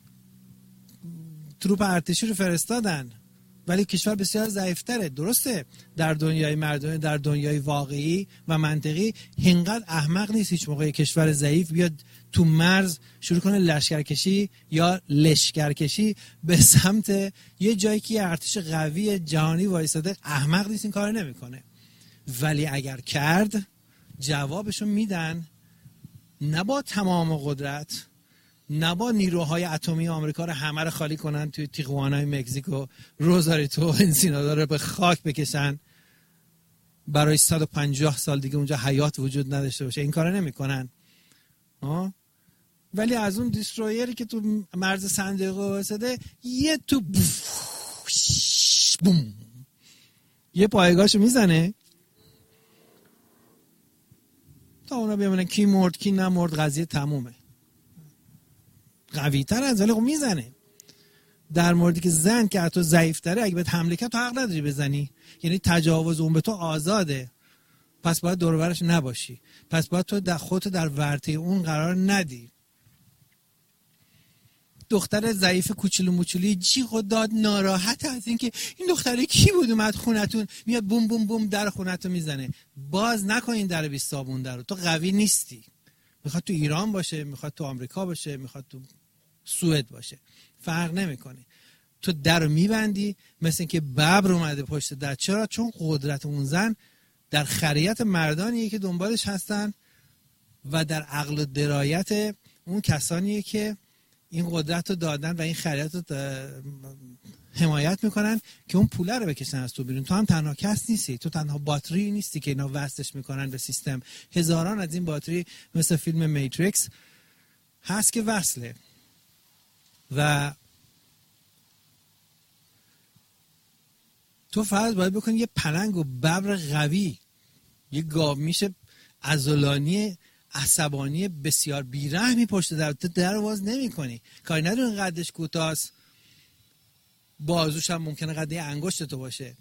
Speaker 1: تروپ ارتشی رو فرستادن، ولی کشور بسیار ضعیف‌تره. درسته در دنیای مردمی، در دنیای واقعی و منطقی اینقدر احمق نیست هیچ موقع کشور ضعیف بیاد تو مرز شروع کنه لشکرکشی یا لشکرکشی به سمت یه جایی که ارتش قوی جهانی وایساده. احمق نیست، این کارو نمیکنه. ولی اگر کرد جوابشو میدن، نه با تمام قدرت، نه با نیروهای اتمی آمریکا رو همه رو خالی کنن توی تیخوانای مکزیکو، روزاریتو، انسینادا رو به خاک بکشن برای صد و پنجاه سال دیگه اونجا حیات وجود نداشته باشه. این کارو نمیکنن. ها ولی از اون دیسترویری که تو مرز صندوق واسطه یه تو بوم یه پایگاهشو میزنه تا اونا ببینن کی مرد کی نمرد، قضیه تمومه. قوی تر از، ولی خب میزنه. در موردی که زن که تو ضعیف تره اگه بهت حمله کرد تو حق نداری بزنی، یعنی تجاوز اون به تو آزاده، پس باید دور و برش نباشی، پس باید تو در خودت در ورطه اون قرار ندی. دختر ضعیف کوچولو موچولی جیغ و داد ناراحت از اینکه این دختره کی بود اومد خونتون، میاد بوم بوم بوم در خونتو میزنه. باز نکنین در بیست صابون در رو، تو قوی نیستی. میخواد تو ایران باشه، میخواد تو آمریکا باشه، میخواد تو سوئد باشه، فرق نمیکنه. تو در رو میبندی مثل اینکه ببر اومده پشت در. چرا؟ چون قدرت اون زن در خریت مردانیه که دنبالش هستن و در عقل و درایت اون کسانیه که این قدرت رو دادن و این خریت رو حمایت میکنن که اون پوله رو بکشن از تو بیرون. تو هم تنها کس نیستی، تو تنها باتری نیستی که اینا وصلش میکنن به سیستم. هزاران از این باتری مثل فیلم میتریکس هست که وصله و تو فقط باید بکنی یه پلنگ و ببر قوی، یه گاو میشه عضلانی عصبانی بسیار بیرحمی پشت در تو در باز نمی کنی. کاری نداره قدش کوتاست، بازوش هم ممکنه قد انگشت تو باشه،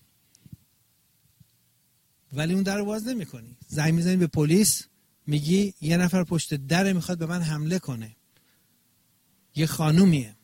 Speaker 1: ولی اون در رو باز نمی کنی. زنگ میزنی به پلیس، میگی یه نفر پشت در میخواد به من حمله کنه، یه خانومیه،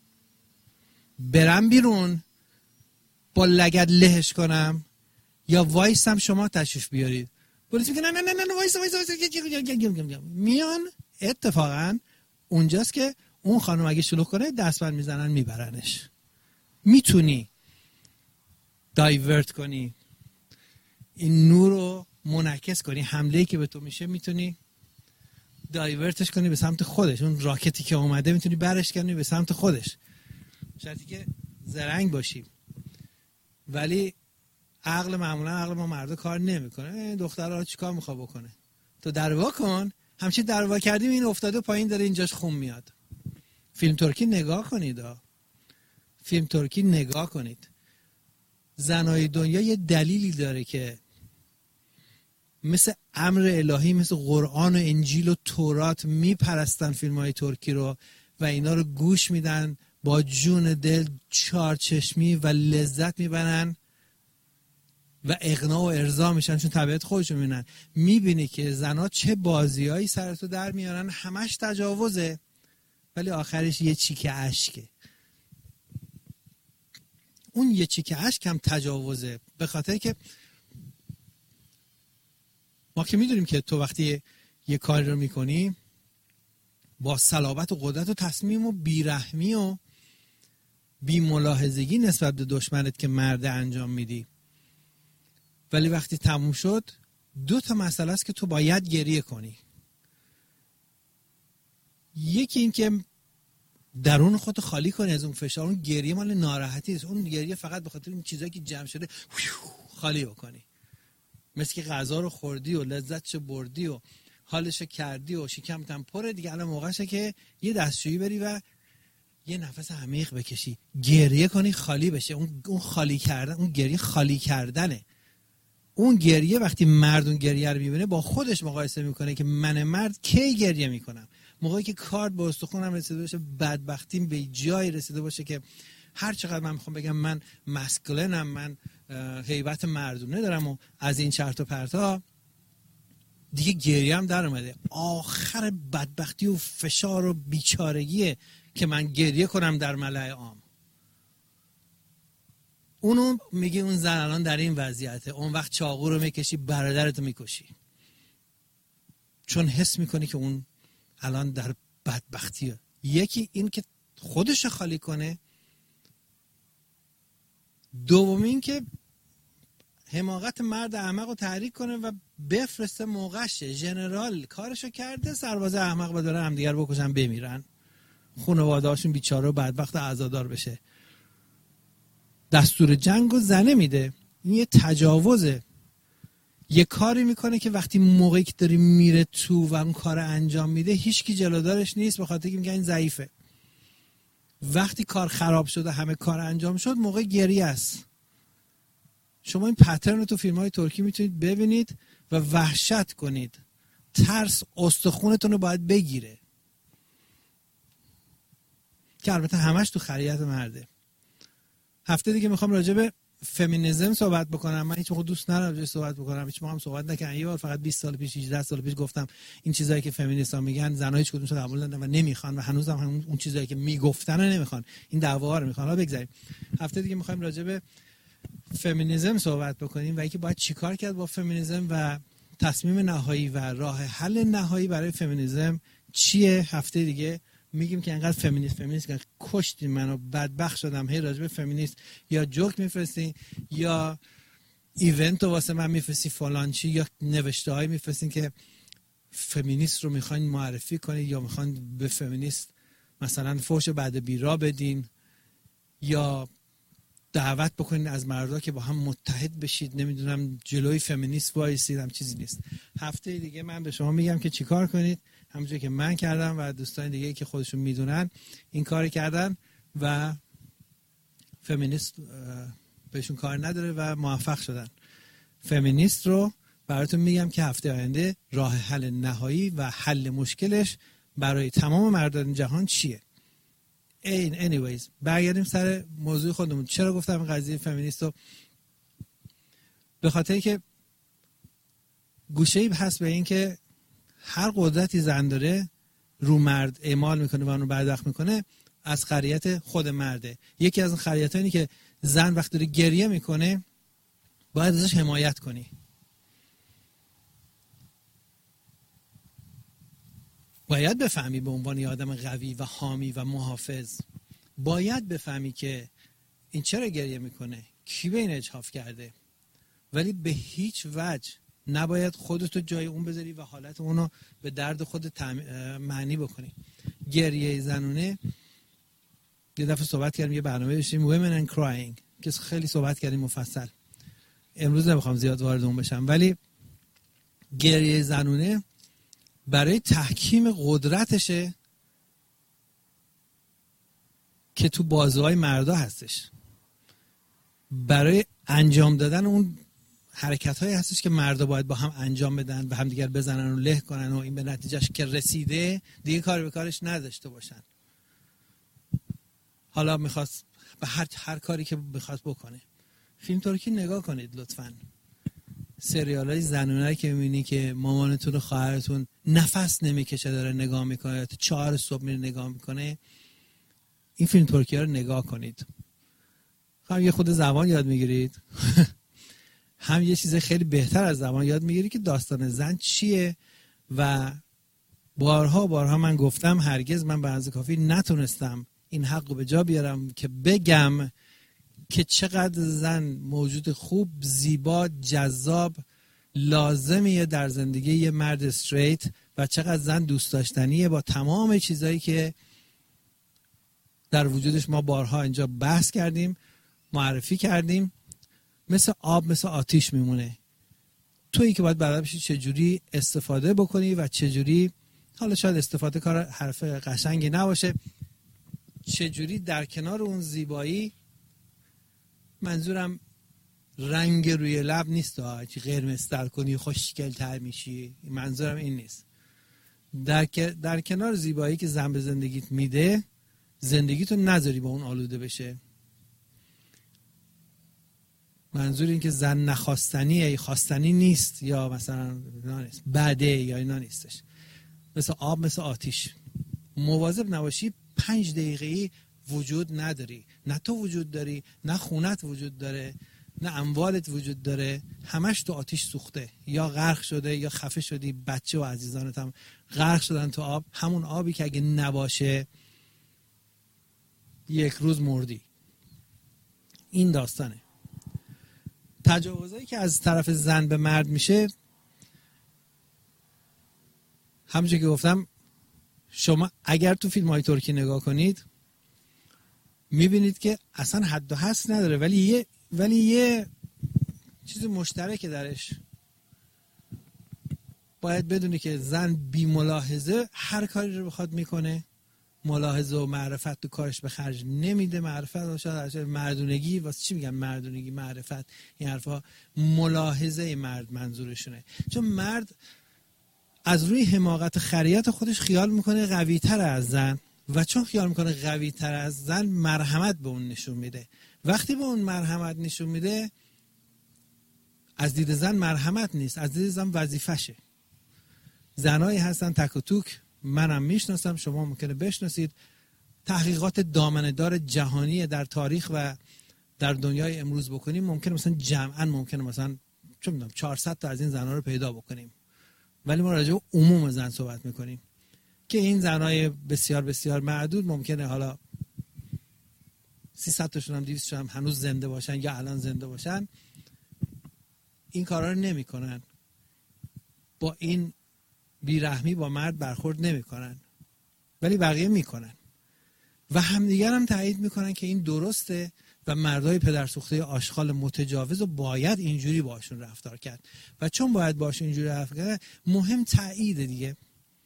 Speaker 1: برم بیرون با لگد لهش کنم یا وایسم شما تشریف بیارید؟ پلیس میگه نه نه نه نه وایس وایس وایس. میان اتفاقا اونجاست که اون خانم اگه شلوغ کنه دستبند میزنن میبرنش. میتونی دایورت کنی، این نور رو منعکس کنی، حمله‌ای که به تو میشه میتونی دایورتش کنی به سمت خودش. اون راکتی که اومده میتونی برش کنی به سمت خودش، شرطی که زرنگ باشی. ولی عقل معمولا عقل ما مردا کار نمیکنه. دخترها چیکار میخواد بکنه؟ تو دروا کن، همچین دروا کردیم این افتاده پایین داره اینجاش خون میاد. فیلم ترکی نگاه کنید ها. فیلم ترکی نگاه کنید. زنای دنیا یه دلیلی داره که مثل امر الهی، مثل قرآن و انجیل و تورات میپرستن فیلم های ترکی رو و اینا رو گوش میدن، با جون دل چارچشمی و لذت میبرن و اغنا و ارضا میشن، چون طبیعت خودشون میبینن. میبینی که زنا چه بازیایی سرتو در میارن، همش تجاوزه ولی آخرش یه چیک اشکه. اون یه چیک اشک هم تجاوزه، به خاطر که ما که میدونیم که تو وقتی یه کاری رو میکنی با صلابت و قدرت و تصمیم و بیرحمی و بی ملاحظگی نسبت به دشمنت که مرده انجام میدی، ولی وقتی تموم شد دو تا مسئله است که تو باید گریه کنی. یکی این که درون خودت خالی کنی از اون فشار. اون گریه مال ناراحتی است، اون گریه فقط به خاطر این چیزایی که جمع شده خالی بکنی. مثل که غذا رو خوردی و لذتش بردی و حالش کردی و شکمت هم پره دیگه، الان موقعشه که یه دستشویی بری و یه نفس عمیق بکشی، گریه کنی، خالی بشه. اون اون خالی کردن، اون گریه خالی کردنه. اون گریه وقتی مرد اون گریه رو میبینه با خودش مقایسه میکنه که من مرد کی گریه میکنم؟ موقعی که کارد به استخونم رسیده باشه، بدبختیم به جای رسیده باشه که هر چقدر من میخوام بگم من مسکولنم، من هیبت مردونه دارم و از این چرت و پرتا، دیگه گریه هم در اومده. آخر بدبختی و فشار و بیچارگیه که من گریه کنم در ملأ عام. اونو میگه اون زن الان در این وضعیته، اون وقت چاقو رو میکشی برادرتو میکشی، چون حس میکنی که اون الان در بدبختیه. یکی این که خودش خالی کنه، دومی این که حماقت مرد احمق رو تحریک کنه و بفرسته موقعشه. ژنرال کارشو کرده، سرباز احمق با داره هم دیگر بکشن بمیرن، خانواده هاشون بیچاره و بدبخت عزادار بشه. دستور جنگو زنه میده. این یه تجاوزه. یه کاری میکنه که وقتی موقعی که داری میره تو و اون کار انجام میده هیچ کی جلودارش نیست، به خاطر که میگن این ضعیفه. وقتی کار خراب شده، همه کار انجام شد، موقع گریه است. شما این پترن رو تو فیلم های ترکی میتونید ببینید و وحشت کنید. ترس استخونتون رو باید بگیره. که البته همش تو خریت مرده. هفته دیگه میخوام راجع به فمینیسم صحبت بکنم. من هیچ موقع دوست ندارم راجع صحبت بکنم، هیچ موقع هم صحبت نکردم. یه بار فقط بیست سال پیش هجده سال پیش گفتم این چیزایی که فمینیست‌ها میگن زن‌ها هیچ کدومش قبول ندارن و نمیخوان و هنوزم هم اون چیزایی که میگفتن رو نمیخوان. این دعوا رو میخوان. حالا بگذاریم. هفته دیگه میخوایم راجع به فمینیسم صحبت بکنیم و اینکه باید چیکار کرد با فمینیسم و تصمیم نهایی و راه حل نهایی برای فمینیسم چیه. هفته دیگه میگیم که انقدر فمینیست فمینیست که کشتین منو، بدبخت شدم، هی راجع به فمینیست یا جوک میفرستین یا ایونت واسه من میفرستی فلان چی، یا نوشته های میفرستین که فمینیست رو میخواین معرفی کنید یا میخواین به فمینیست مثلا فحش بعد بیرا بدین یا دعوت بکنین از مردا که با هم متحد بشید، نمیدونم جلوی فمینیست وایسید. هم چیزی نیست. هفته دیگه من به شما میگم که چیکار کنید، همونجوری که من کردم و دوستان دیگه که خودشون میدونن این کاری کردن و فمینیست بهشون کار نداره و موفق شدن. فمینیست رو براتون میگم که هفته آینده راه حل نهایی و حل مشکلش برای تمام مردان جهان چیه. این anyways برگردیم سر موضوع خودمون. چرا گفتم این قضیه فمینیست رو؟ به خاطری که گوشه‌ای هست به این که هر قدرتی زن داره رو مرد اعمال میکنه و اونو بدبخت میکنه از خریت خود مرده. یکی از اون خریت‌ها اینه که زن وقتی داره گریه میکنه باید ازش حمایت کنی. باید بفهمی به عنوان یه آدم قوی و حامی و محافظ، باید بفهمی که این چرا گریه میکنه، کی به این اجحاف کرده، ولی به هیچ وجه نباید خودتو جای اون بذاری و حالت اونو به درد خودت معنی بکنی. گریه زنونه یه دفعه صحبت کردیم، یه برنامه داشتیم Women and Crying که خیلی صحبت کردیم مفصل. امروز نمیخوام زیاد وارد اون بشم، ولی گریه زنونه برای تحکیم قدرتشه که تو بازوهای مردا هستش، برای انجام دادن اون حرکت‌هایی هستش که مردا باید با هم انجام بدن و همدیگر بزنن و له کنن و این به نتیجهش که رسیده دیگه کار به کارش نداشته باشن. حالا میخواست به هر هر کاری که میخواست بکنه. فیلم ترکی نگاه کنید لطفاً. سریالای زنونه که میبینی که مامانتون و خواهرتون نفس نمیکشه داره نگاه میکنه، تا چهار صبح میره نگاه میکنه، این فیلم ترکی ها رو نگاه کنید. هم یه خود زبان یاد میگیرید هم یه چیز خیلی بهتر از زبان یاد میگیری که داستان زن چیه. و بارها بارها من گفتم هرگز من به اندازه کافی نتونستم این حق رو به جا بیارم که بگم که چقدر زن موجود خوب، زیبا، جذاب، لازمیه در زندگی یه مرد استریت و چقدر زن دوست داشتنیه با تمام چیزایی که در وجودش ما بارها اینجا بحث کردیم، معرفی کردیم. مثل آب، مثل آتیش میمونه. تویی که باید بلد بشی چجوری استفاده بکنی و چجوری، حالا شاید استفاده کار حرف قشنگی نباشه، چجوری در کنار اون زیبایی، منظورم رنگ روی لب نیست ها، چی قرمزتر کنی خوشگل تر میشی، منظورم این نیست. در, در کنار زیبایی که زن به زندگیت میده، زندگیتو نذاری با اون آلوده بشه. منظور این که زن نخواستنیه یا خواستنی نیست یا مثلا نیست، بده یا اینا نیستش. مثل آب، مثل آتیش. مواظب نباشی پنج دقیقه‌ای وجود نداری، نه تو وجود داری، نه خونت وجود داره، نه اموالت وجود داره، همش تو آتیش سوخته، یا غرق شده یا خفه شدی، بچه و عزیزانت هم غرق شدن تو آب، همون آبی که اگه نباشه یک روز مردی. این داستانه. تجاوزایی که از طرف زن به مرد میشه، همونجوری که گفتم، شما اگر تو فیلم های ترکی نگاه کنید میبینید که اصلا حد و حصر نداره، ولی یه ولی یه چیز مشترکه درش. باید بدونی که زن بی ملاحظه هر کاری رو بخواد میکنه، ملاحظه و معرفت تو کارش به خرج نمیده. معرفت و شاید مردونگی، واسه چی میگم مردونگی، معرفت، این حرفا ملاحظه مرد منظورشونه. چون مرد از روی حماقت خریت خودش خیال میکنه قوی تر از زن و چون خیال میکنه قوی تر از زن مرحمت به اون نشون میده. وقتی به اون مرحمت نشون میده از دید زن مرحمت نیست، از دید زن وظیفشه. زنایی هستن تک و توک، منم میشناسم، شما ممکنه بشناسید، تحقیقات دامنه‌دار جهانی در تاریخ و در دنیای امروز بکنیم ممکنه مثلا جمعاً ممکنه مثلا چه میدونم چهارصد تا از این زنها رو پیدا بکنیم، ولی ما راجع به عموم زن صحبت میکنیم که این زنای بسیار بسیار معدود ممکنه حالا سیصد تاشون هم دویست تاشون هم هنوز زنده باشن یا الان زنده باشن، این کارا رو نمیکنن، با این بیرحمی با مرد برخورد نمیکنن، ولی بقیه میکنن و همدیگر هم تایید میکنن که این درسته و مردای پدرسوخته آشغال متجاوز و باید اینجوری باشون رفتار کرد و چون باید باشون اینجوری رفتار کرد مهم تایید دیگه.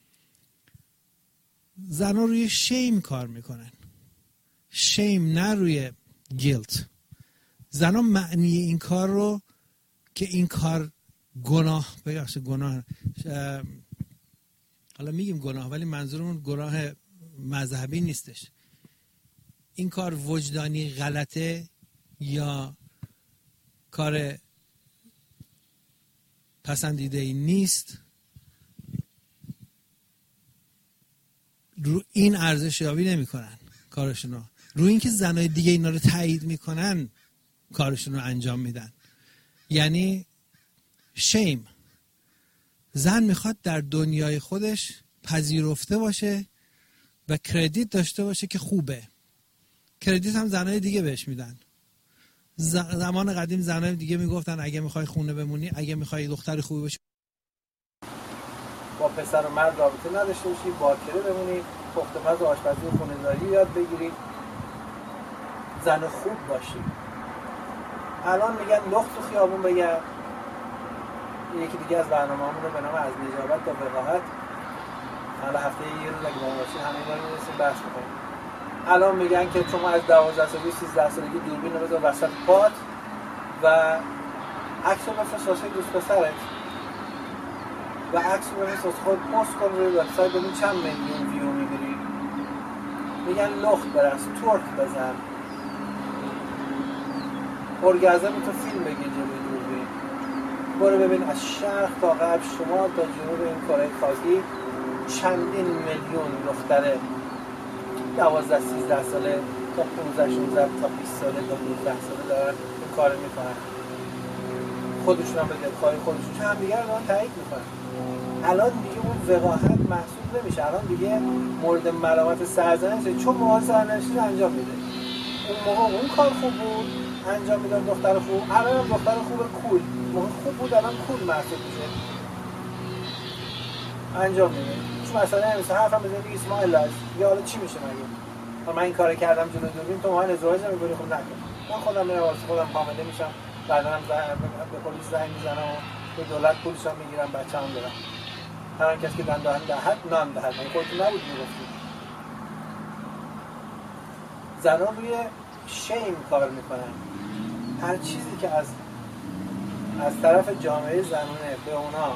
Speaker 1: زنها روی شیم کار میکنن، شیم نه روی گیلت. زنها معنی این کار رو که این کار گناه بگذاره گناه حالا میگیم گناه ولی منظورمون گناه مذهبی نیستش، این کار وجدانی غلطه یا کار پسندیده ای نیست، رو این ارزش یابی نمی کنن کارشونو، رو این که زنای دیگه اینا رو تایید میکنن کارشون رو انجام میدن. یعنی شیم، زن میخواد در دنیای خودش پذیرفته باشه و کردیت داشته باشه که خوبه. کردیت هم زنای دیگه بهش میدن. زمان قدیم زنای دیگه میگفتن اگه میخوای خونه بمونی، اگه میخوای دختر خوبی باشی
Speaker 2: با پسر و مرد رابطه نداشته باشی، باکره بمونی، پخت و پز و آشپزی و خونه‌داری یاد بگیری، زن خوب باشی. الان میگن لخت تو خیابون بگرد. یکی دیگه از برنامه‌مون رو به نام از نجابت تا وقاحت، حالا هفته یه روز اگه باشه همه اینا رو می‌رسیم بحث می‌کنیم. الان میگن که شما از دوازده سالگی سیزده سالگی دوربین رو بذار وسط پات و عکس رو بفرست واسه دوست پسرت و عکس رو بفرست خود پست کن روی وبسایت ببین چند میلیون ویو میگیری. میگن لخت برقص، تورک بزن، ارگازم تو فیلم بگیر جلوی دوربین، برو ببین از شرق تا غرب، شمال تا جنوب این کره خاکی چندین میلیون دختره دوازده سیزده ساله تا پانزده شانزده تا بیست ساله تا دونزده ساله دارن این کار میکنن، خودشون هم به دلخواهی خودشون که هم دیگر رو تایید میکنن. الان دیگه اون وقاحت محسوب نمیشه، الان دیگه مورد ملامت سرزنشه چون موقع سرزنشی رو انجام میده. اون موقع اون کار خوب بود انجام میدن دختر خوب، الان هم دختر خوب کول، موقع خوب بود الان کول محسوب میشه انجام میده. چون مثلا همین حرفم بزنید بگی اسماعیل لاش یا حالا چی میشه مگه من این کارو کردم جلو دوربین تو من ازدواج نمی‌کنی؟ خب نکن، من خودم میرم واسه خودم حامله میشم، بعدا هم به پلیس زنگ میزنم و به دولت پولشو میگیرم بچه‌ام دارم، هر کسی که دندان دهد نان دهد. من خودتون نبود میگفتید. زنان روی شیم کار میکنن، هر چیزی که از از طرف جامعه زنانه به اونا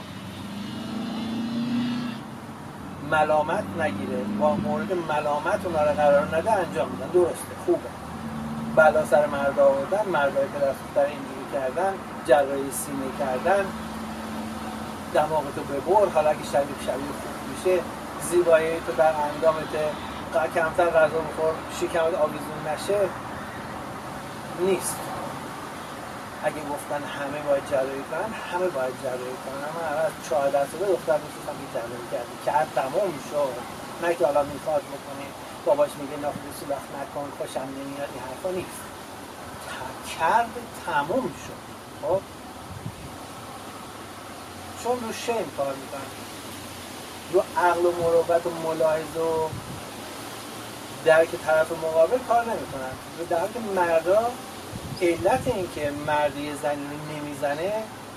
Speaker 2: ملامت نگیره، با مورد ملامت اونا رو قرار نده انجام میدن. درسته، خوبه، بلا سر مرد آوردن، مردای پدرسوختر اینجوری کردن، جراحی سینه کردن، دماغتو ببر، حالا اگه شبیه شبیه خوب میشه، زیبایی تو در اندامت کمتر غذا بخور، شکمت آویزون نشه، نیست. اگه گفتن همه باید جراحی کنن، همه باید جراحی کنن. من از چهارده ساله دختر میشستم که جراحی کردی کرد تمام شد، نه که حالا میخواد بکنی باباش میگه ناخود سولاخ نکن خوشم نمیاد، این حرفا نیست. کرد تمام شد. خب چون رو شیم کار میکنن، رو عقل و مروت و ملاحظه و درک طرف مقابل کار نمیکنن. رو درک مردا علت این که مردی زنی رو نمیزنه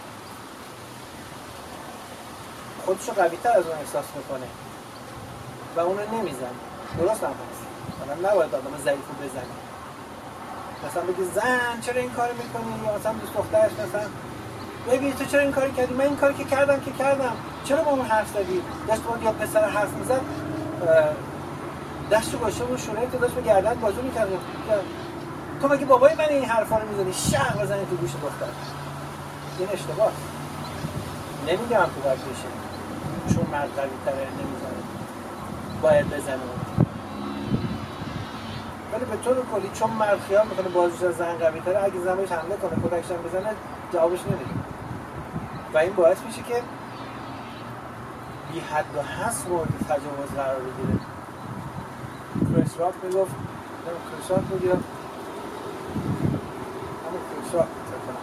Speaker 2: خودشو قوی تر از اون احساس میکنه و اون رو نمیزنه. درست هم هست، مثلا نباید آدم ضعیف رو بزنه، مثلا بگی زن چرا این کار میکنی، یا مثلا دوست دخترش مثلا بگی تو چرا این کاری کردی، من این کاری که کردم که کردم، چرا با اون حرف زدی، داشت باید یا پسر حرف میزد دستشو گوشه بود شونه تو داشت به گردن بازو میکرد. تو مگه بابای من این حرفا رو میزنی؟ شق بزنی تو گوش دختر. این اشتباه. نمیگم تو باید بشه چون مرد قوی تره نمیزنه باید بزنه، ولی به طور کلی چون مرد خیال میکنه بازوش از زن قوی تره، اگه زن بهش حمله کنه کتکشم بزنه جوابش نمیده و این باعث میشه که بی حد و حصر مورد تجاوز قرار بگیره. کریس راک میگفت کریس راک میگفت همون کریس راک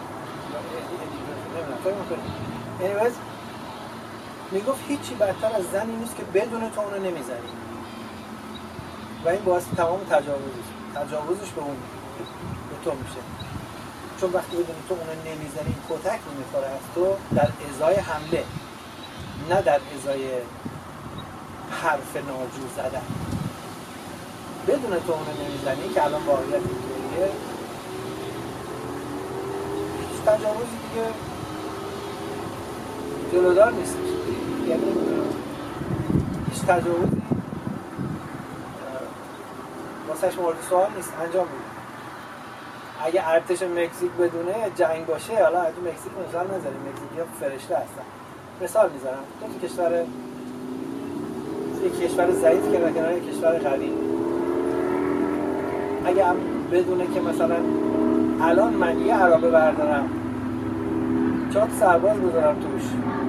Speaker 2: anyways میگفت هیچی بدتر از زنی نیست که بدون تو اونو نمیزنی و این باعث تمام تجاوزش تجاوزش به اون به تو میشه، چون وقتی بدون تو اونو نمیزنی کتک نمیخوره از تو در ازای حمله نه در ازای حرف ناجور زدن. بدون تو اونو نمیزنی که الان واقعیت اینطوریه، هیچ تجاوزی دیگه جلودار نیست، یعنی هیچ تجاوزی واسهش مورد سوال نیست انجام میده. اگه ارتش مکزیک بدونه جنگ باشه، حالا اگه مکزیک مثال نذاریم، مکزیکی‌ها فرشته هستن، مثال میذارم تو تو کشور یک کشور ضعیف که در کنار یک کشور قوی، اگه هم بدونه که مثلا الان من یه عربه بردارم چهار سرباز بذارم توش،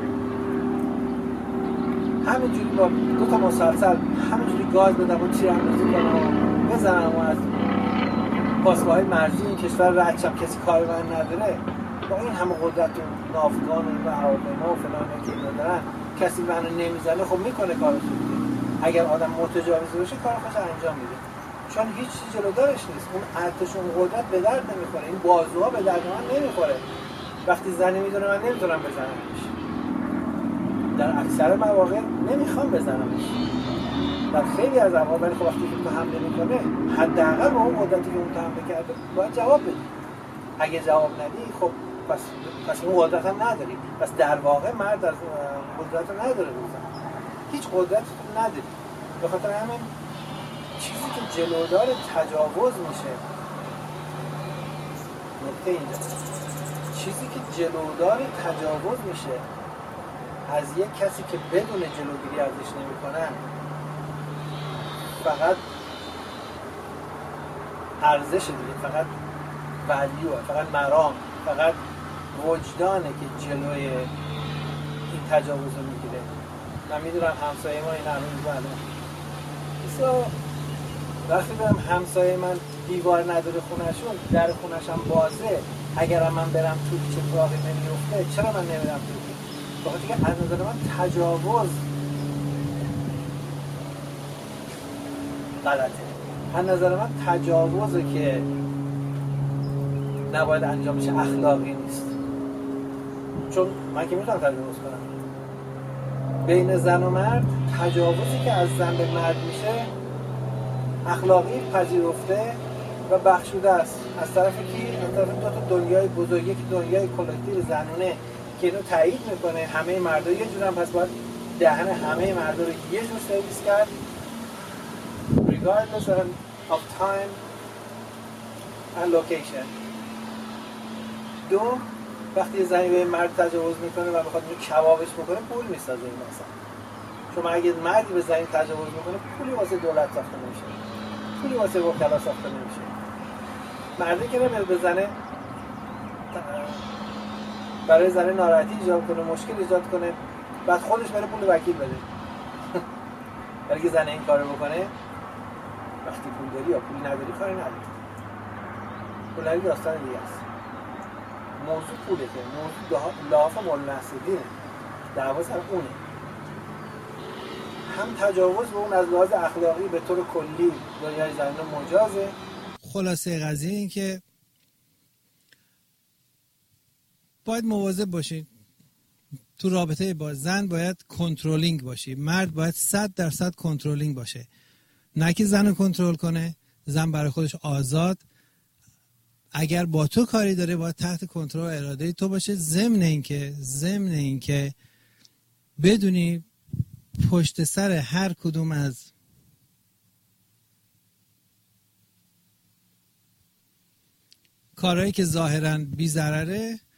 Speaker 2: همینجوری با دو تا مسلسل همینجوری گاز بدم و تیراندازی کنم و بزنم و از پاسگاه‌های مرزی این کشور رد شم کسی کاری من نداره، با این همه قدرت و ناوگان و هواپیما و فلان که اینا دارن کسی منو نمیزنه، خب میکنه کارش دیگه. اگر آدم متجاوز باشه کار خودش انجام میده، چون هیچ چیز جلودارش نیست. اون ارتش اون قدرت به درد نمیخوره، این بازوها به درد من نمیخوره. وقتی زنی میدونه من نمیتونم بزنمش، در اکثر مواقع نمیخوام بزنمش، در خیلی از مواقع، ولی خب وقتی که تو حمله میکنه حداقل با اون قدرتی که اون تو حمله کرده باید جواب بدی. اگه جواب ندی خب پس پس اون قدرت هم نداری، پس در واقع مرد از قدرت رو نداره، بزن هیچ قدرتی تو نداری. به خاطر همین چیزی که جلودار تجاوز میشه، نکته اینجا، چیزی که جلودار تجاوز میشه از یک کسی که بدون جلوگیری ازش نمیکنن فقط ارزش دیگه، فقط ولیوه، فقط مرام، فقط وجدانه که جلوی این تجاوز رو میگیره. من میدونم همسایه ما این الان میگه بسا وقتی برم همسایه من دیوار نداره خونهشون، در خونهش هم بازه، اگر من برم تو چه اتفاقی نمیفته، چرا من نمیرم تو؟ بخاطر که از نظر من تجاوز غلطه. از نظر من تجاوزه که نباید انجام بشه، اخلاقی نیست. چون من که میتونم تجاوز کنم بین زن و مرد، تجاوزی که از زن به مرد میشه اخلاقی پذیرفته و بخشوده است از طرف کی؟ از طرف دو تا دنیای بزرگ، یک دنیای کلکتیو زنونه که اینو تایید میکنه همه مردا یه جور هم، پس باید دهن همه مردا رو یه جور سرویس کرد regardless of time and location. دو، وقتی زنی به مرد تجاوز میکنه و بخواد اینو کبابش بکنه پول میسازه این مثلا. چون اگه مردی به زنی تجاوز میکنه پولی واسه دولت ساخته نمیشه، پولی واسه وکلا ساخته نمیشه. مردی که نمیاد به زنه برای زنه ناراحتی ایجاد کنه، مشکل ایجاد کنه، بعد خودش بره پول وکیل بده برای که زنه این کارو بکنه، وقتی پول داری یا پول نداری کاری نداری. پول نداری داستان دیگه است. موضوع پوله که موضوع لاف مول نصیبینه، دعوا سر اونه. هم تجاوز به اون از لحاظ اخلاقی به طور کلی دنیای زنان مجازه.
Speaker 1: خلاصه قضیه این که باید مواظب باشید تو رابطه با زن، باید کنترلینگ باشی، مرد باید صد درصد کنترلینگ باشه، نه که زن رو کنترل کنه. زن برای خودش آزاد، اگر با تو کاری داره باید تحت کنترل اراده تو باشه. ضمن اینکه ضمن اینکه بدونی پشت سر هر کدوم از کارهایی که ظاهرا بی ضرره